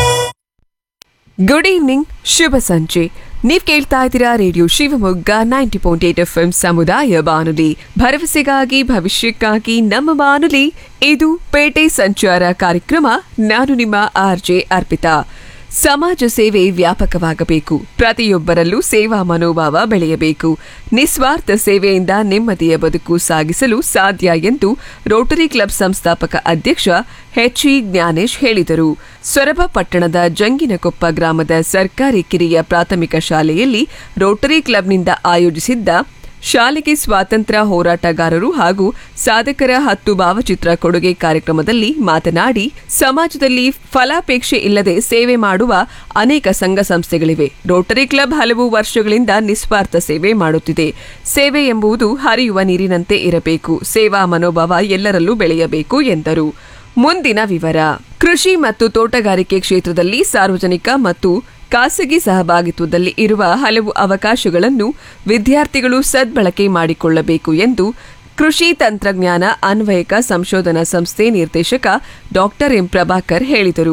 ಗುಡ್ ಈವ್ನಿಂಗ್, ಶುಭ ಸಂಜೆ. ನೀವ್ ಕೇಳ್ತಾ ಇದ್ದೀರಾ radio Shivamogga ninety point eight F M ಸಮುದಾಯ ಬಾನುಲಿ, ಭರವಸೆಗಾಗಿ ಭವಿಷ್ಯಕ್ಕಾಗಿ ನಮ್ಮ ಬಾನುಲಿ. ಇದು ಪೇಟೆ ಸಂಚಾರ ಕಾರ್ಯಕ್ರಮ. ನಾನು ನಿಮ್ಮ ಆರ್ ಜೆ ಅರ್ಪಿತಾ. ಸಮಾಜ ಸೇವೆ ವ್ಯಾಪಕವಾಗಬೇಕು, ಪ್ರತಿಯೊಬ್ಬರಲ್ಲೂ ಸೇವಾ ಮನೋಭಾವ ಬೆಳೆಯಬೇಕು, ನಿಸ್ವಾರ್ಥ ಸೇವೆಯಿಂದ ನೆಮ್ಮದಿಯ ಬದುಕು ಸಾಗಿಸಲು ಸಾಧ್ಯ ಎಂದು ರೋಟರಿ ಕ್ಲಬ್ ಸಂಸ್ಥಾಪಕ ಅಧ್ಯಕ್ಷ ಎಚ್ ಇ ಜ್ಞಾನೇಶ್ ಹೇಳಿದರು. ಸೊರಬ ಪಟ್ಟಣದ ಜಂಗಿನಕೊಪ್ಪ ಗ್ರಾಮದ ಸರ್ಕಾರಿ ಕಿರಿಯ ಪ್ರಾಥಮಿಕ ಶಾಲೆಯಲ್ಲಿ ರೋಟರಿ ಕ್ಲಬ್ನಿಂದ ಆಯೋಜಿಸಿದ್ದ ಶಾಲೆಗೆ ಸ್ವಾತಂತ್ರ್ಯ ಹೋರಾಟಗಾರರು ಹಾಗೂ ಸಾಧಕರ ಹತ್ತು ಭಾವಚಿತ್ರ ಕೊಡುಗೆ ಕಾರ್ಯಕ್ರಮದಲ್ಲಿ ಮಾತನಾಡಿ, ಸಮಾಜದಲ್ಲಿ ಫಲಾಪೇಕ್ಷೆ ಇಲ್ಲದೆ ಸೇವೆ ಮಾಡುವ ಅನೇಕ ಸಂಘ ಸಂಸ್ಥೆಗಳಿವೆ. ರೋಟರಿ ಕ್ಲಬ್ ಹಲವು ವರ್ಷಗಳಿಂದ ನಿಸ್ವಾರ್ಥ ಸೇವೆ ಮಾಡುತ್ತಿದೆ. ಸೇವೆ ಎಂಬುದು ಹರಿಯುವ ನೀರಿನಂತೆ ಇರಬೇಕು, ಸೇವಾ ಮನೋಭಾವ ಎಲ್ಲರಲ್ಲೂ ಬೆಳೆಯಬೇಕು ಎಂದರು. ಮುಂದಿನ ವಿವರ. ಕೃಷಿ ಮತ್ತು ತೋಟಗಾರಿಕೆ ಕ್ಷೇತ್ರದಲ್ಲಿ ಸಾರ್ವಜನಿಕ ಮತ್ತು ಖಾಸಗಿ ಸಹಭಾಗಿತ್ವದಲ್ಲಿ ಇರುವ ಹಲವು ಅವಕಾಶಗಳನ್ನು ವಿದ್ಯಾರ್ಥಿಗಳು ಸದ್ಬಳಕೆ ಮಾಡಿಕೊಳ್ಳಬೇಕು ಎಂದು ಕೃಷಿ ತಂತ್ರಜ್ಞಾನ ಅನ್ವಯಿಕ ಸಂಶೋಧನಾ ಸಂಸ್ಥೆ ನಿರ್ದೇಶಕ ಡಾಕ್ಟರ್ ಎಂ ಪ್ರಭಾಕರ್ ಹೇಳಿದರು.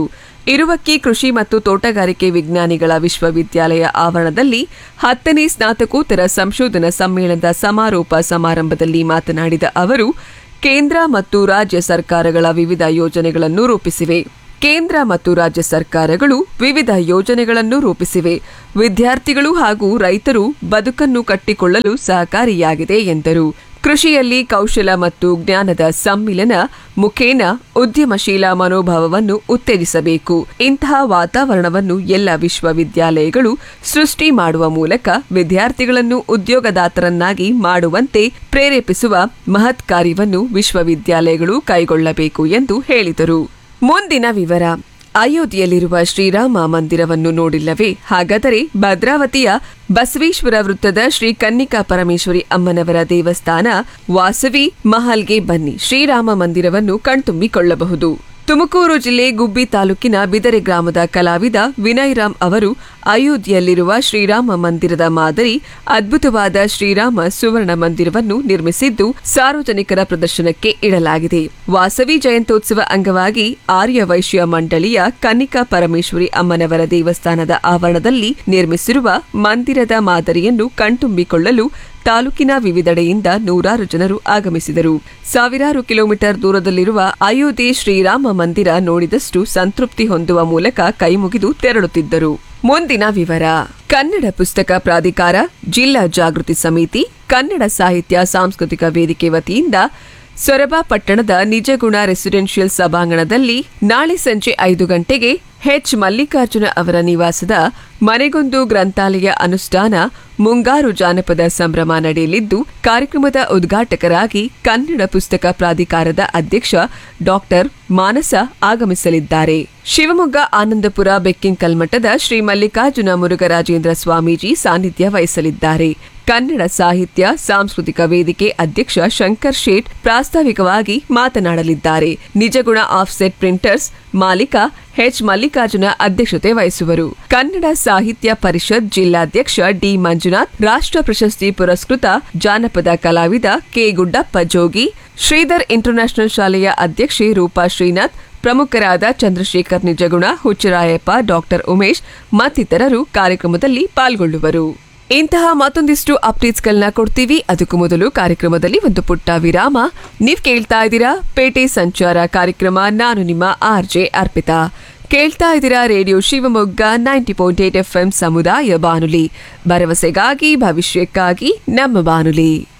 ಇರುವಕ್ಕಿ ಕೃಷಿ ಮತ್ತು ತೋಟಗಾರಿಕೆ ವಿಜ್ಞಾನಿಗಳ ವಿಶ್ವವಿದ್ಯಾಲಯ ಆವರಣದಲ್ಲಿ ಹತ್ತನೇ ಸ್ನಾತಕೋತ್ತರ ಸಂಶೋಧನಾ ಸಮ್ಮೇಳನದ ಸಮಾರೋಪ ಸಮಾರಂಭದಲ್ಲಿ ಮಾತನಾಡಿದ ಅವರು, ಕೇಂದ್ರ ಮತ್ತು ರಾಜ್ಯ ಸರ್ಕಾರಗಳ ವಿವಿಧ ಯೋಜನೆಗಳನ್ನು ರೂಪಿಸಿವೆ. ಕೇಂದ್ರ ಮತ್ತು ರಾಜ್ಯ ಸರ್ಕಾರಗಳು ವಿವಿಧ ಯೋಜನೆಗಳನ್ನು ರೂಪಿಸಿವೆ. ವಿದ್ಯಾರ್ಥಿಗಳು ಹಾಗೂ ರೈತರು ಬದುಕನ್ನು ಕಟ್ಟಿಕೊಳ್ಳಲು ಸಹಕಾರಿಯಾಗಿದೆ ಎಂದರು. ಕೃಷಿಯಲ್ಲಿ ಕೌಶಲ ಮತ್ತು ಜ್ಞಾನದ ಸಮ್ಮಿಲನ ಮುಖೇನ ಉದ್ಯಮಶೀಲ ಮನೋಭಾವವನ್ನು ಉತ್ತೇಜಿಸಬೇಕು. ಇಂತಹ ವಾತಾವರಣವನ್ನು ಎಲ್ಲ ವಿಶ್ವವಿದ್ಯಾಲಯಗಳು ಸೃಷ್ಟಿ ಮಾಡುವ ಮೂಲಕ ವಿದ್ಯಾರ್ಥಿಗಳನ್ನು ಉದ್ಯೋಗದಾತರನ್ನಾಗಿ ಮಾಡುವಂತೆ ಪ್ರೇರೇಪಿಸುವ ಮಹತ್ ಕಾರ್ಯವನ್ನು ವಿಶ್ವವಿದ್ಯಾಲಯಗಳು ಕೈಗೊಳ್ಳಬೇಕು ಎಂದು ಹೇಳಿದರು. ಮುಂದಿನ ವಿವರ. ಅಯೋಧ್ಯೆಯಲ್ಲಿರುವ ಶ್ರೀರಾಮ ಮಂದಿರವನ್ನು ನೋಡಿಲ್ಲವೇ? ಹಾಗಾದರೆ ಭದ್ರಾವತಿಯ ಬಸವೇಶ್ವರ ವೃತ್ತದ ಶ್ರೀ ಕನ್ನಿಕಾ ಪರಮೇಶ್ವರಿ ಅಮ್ಮನವರ ದೇವಸ್ಥಾನ ವಾಸವಿ ಮಹಲ್ಗೆ ಬನ್ನಿ, ಶ್ರೀರಾಮ ಮಂದಿರವನ್ನು ಕಣ್ತುಂಬಿಕೊಳ್ಳಬಹುದು. ತುಮಕೂರು ಜಿಲ್ಲೆ ಗುಬ್ಬಿ ತಾಲೂಕಿನ ಬಿದರೆ ಗ್ರಾಮದ ಕಲಾವಿದ ವಿನಯ್ ರಾಮ್ ಅವರು ಅಯೋಧ್ಯೆಯಲ್ಲಿರುವ ಶ್ರೀರಾಮ ಮಂದಿರದ ಮಾದರಿ ಅದ್ಭುತವಾದ ಶ್ರೀರಾಮ ಸುವರ್ಣ ಮಂದಿರವನ್ನು ನಿರ್ಮಿಸಿದ್ದು ಸಾರ್ವಜನಿಕರ ಪ್ರದರ್ಶನಕ್ಕೆ ಇಡಲಾಗಿದೆ. ವಾಸವಿ ಜಯಂತ್ಯೋತ್ಸವ ಅಂಗವಾಗಿ ಆರ್ಯ ವೈಶ್ಯ ಮಂಡಳಿಯ ಕನ್ನಿಕಾ ಪರಮೇಶ್ವರಿ ಅಮ್ಮನವರ ದೇವಸ್ಥಾನದ ಆವರಣದಲ್ಲಿ ನಿರ್ಮಿಸಿರುವ ಮಂದಿರದ ಮಾದರಿಯನ್ನು ಕಣ್ತುಂಬಿಕೊಳ್ಳಲು ತಾಲೂಕಿನ ವಿವಿಧೆಡೆಯಿಂದ ನೂರಾರು ಜನರು ಆಗಮಿಸಿದರು. ಸಾವಿರಾರು ಕಿಲೋಮೀಟರ್ ದೂರದಲ್ಲಿರುವ ಅಯೋಧ್ಯೆ ಶ್ರೀರಾಮ ಮಂದಿರ ನೋಡಿದಷ್ಟು ಸಂತೃಪ್ತಿ ಹೊಂದುವ ಮೂಲಕ ಕೈಮುಗಿದು ತೆರಳುತ್ತಿದ್ದರು. ಮುಂದಿನ ವಿವರ. ಕನ್ನಡ ಪುಸ್ತಕ ಪ್ರಾಧಿಕಾರ, ಜಿಲ್ಲಾ ಜಾಗೃತಿ ಸಮಿತಿ, ಕನ್ನಡ ಸಾಹಿತ್ಯ ಸಾಂಸ್ಕೃತಿಕ ವೇದಿಕೆ ವತಿಯಿಂದ ಸೊರಬ ಪಟ್ಟಣದ ನಿಜಗುಣ ರೆಸಿಡೆನ್ಷಿಯಲ್ ಸಭಾಂಗಣದಲ್ಲಿ ನಾಳೆ ಸಂಜೆ ಐದು ಗಂಟೆಗೆ ಎಚ್ ಮಲ್ಲಿಕಾರ್ಜುನ ಅವರ ನಿವಾಸದ ಮನೆಗೊಂದು ಗ್ರಂಥಾಲಯ ಅನುಷ್ಠಾನ ಮುಂಗಾರು ಜಾನಪದ ಸಂಭ್ರಮ ನಡೆಯಲಿದ್ದು, ಕಾರ್ಯಕ್ರಮದ ಉದ್ಘಾಟಕರಾಗಿ ಕನ್ನಡ ಪುಸ್ತಕ ಪ್ರಾಧಿಕಾರದ ಅಧ್ಯಕ್ಷ ಡಾಕ್ಟರ್ ಮಾನಸ ಆಗಮಿಸಲಿದ್ದಾರೆ. ಶಿವಮೊಗ್ಗ ಆನಂದಪುರ ಬೆಕ್ಕಿಂಕಲ್ಮಠದ ಶ್ರೀ ಮಲ್ಲಿಕಾರ್ಜುನ ಮುರುಘರಾಜೇಂದ್ರ ಸ್ವಾಮೀಜಿ ಸಾನ್ನಿಧ್ಯ ವಹಿಸಲಿದ್ದಾರೆ. ಕನ್ನಡ ಸಾಹಿತ್ಯ ಸಾಂಸ್ಕೃತಿಕ ವೇದಿಕೆ ಅಧ್ಯಕ್ಷ ಶಂಕರ್ ಶೇಟ್ ಪ್ರಾಸ್ತಾವಿಕವಾಗಿ ಮಾತನಾಡಲಿದ್ದಾರೆ. ನಿಜಗುಣ ಆಫ್ಸೆಟ್ ಪ್ರಿಂಟರ್ಸ್ ಮಾಲೀಕ ಎಚ್ ಮಲ್ಲಿಕಾರ್ಜುನ ಅಧ್ಯಕ್ಷತೆ ವಹಿಸುವರು. ಕನ್ನಡ ಸಾಹಿತ್ಯ ಪರಿಷತ್ ಜಿಲ್ಲಾಧ್ಯಕ್ಷ ಡಿ ಮಂಜುನಾಥ್, ರಾಷ್ಟ್ರ ಪ್ರಶಸ್ತಿ ಪುರಸ್ಕೃತ ಜಾನಪದ ಕಲಾವಿದ ಕೆ ಗುಡ್ಡಪ್ಪ ಜೋಗಿ, ಶ್ರೀಧರ್ ಇಂಟರ್ನ್ಯಾಷನಲ್ ಶಾಲೆಯ ಅಧ್ಯಕ್ಷೆ ರೂಪಾ ಶ್ರೀನಾಥ್, ಪ್ರಮುಖರಾದ ಚಂದ್ರಶೇಖರ್ ನಿಜಗುಣ, ಹುಚ್ಚರಾಯಪ್ಪ, ಡಾಕ್ಟರ್ ಉಮೇಶ್ ಮತ್ತಿತರರು ಕಾರ್ಯಕ್ರಮದಲ್ಲಿ ಪಾಲ್ಗೊಳ್ಳುವರು. ಇಂತಹ ಮತ್ತೊಂದಿಷ್ಟು ಅಪ್ಡೇಟ್ಸ್ಗಳನ್ನ ಕೊಡ್ತೀವಿ. ಅದಕ್ಕೂ ಮೊದಲು ಕಾರ್ಯಕ್ರಮದಲ್ಲಿ ಒಂದು ಪುಟ್ಟ ವಿರಾಮ. ನೀವ್ ಕೇಳ್ತಾ ಇದ್ದೀರಾ ಪೇಟೆ ಸಂಚಾರ ಕಾರ್ಯಕ್ರಮ. ನಾನು ನಿಮ್ಮ ಆರ್ ಜೆ ಅರ್ಪಿತಾ. ಕೇಳ್ತಾ ಇದ್ದೀರಾ radio Shivamogga ninety point eight F M ಸಮುದಾಯ ಬಾನುಲಿ, ಭರವಸೆಗಾಗಿ ಭವಿಷ್ಯಕ್ಕಾಗಿ ನಮ್ಮ ಬಾನುಲಿ.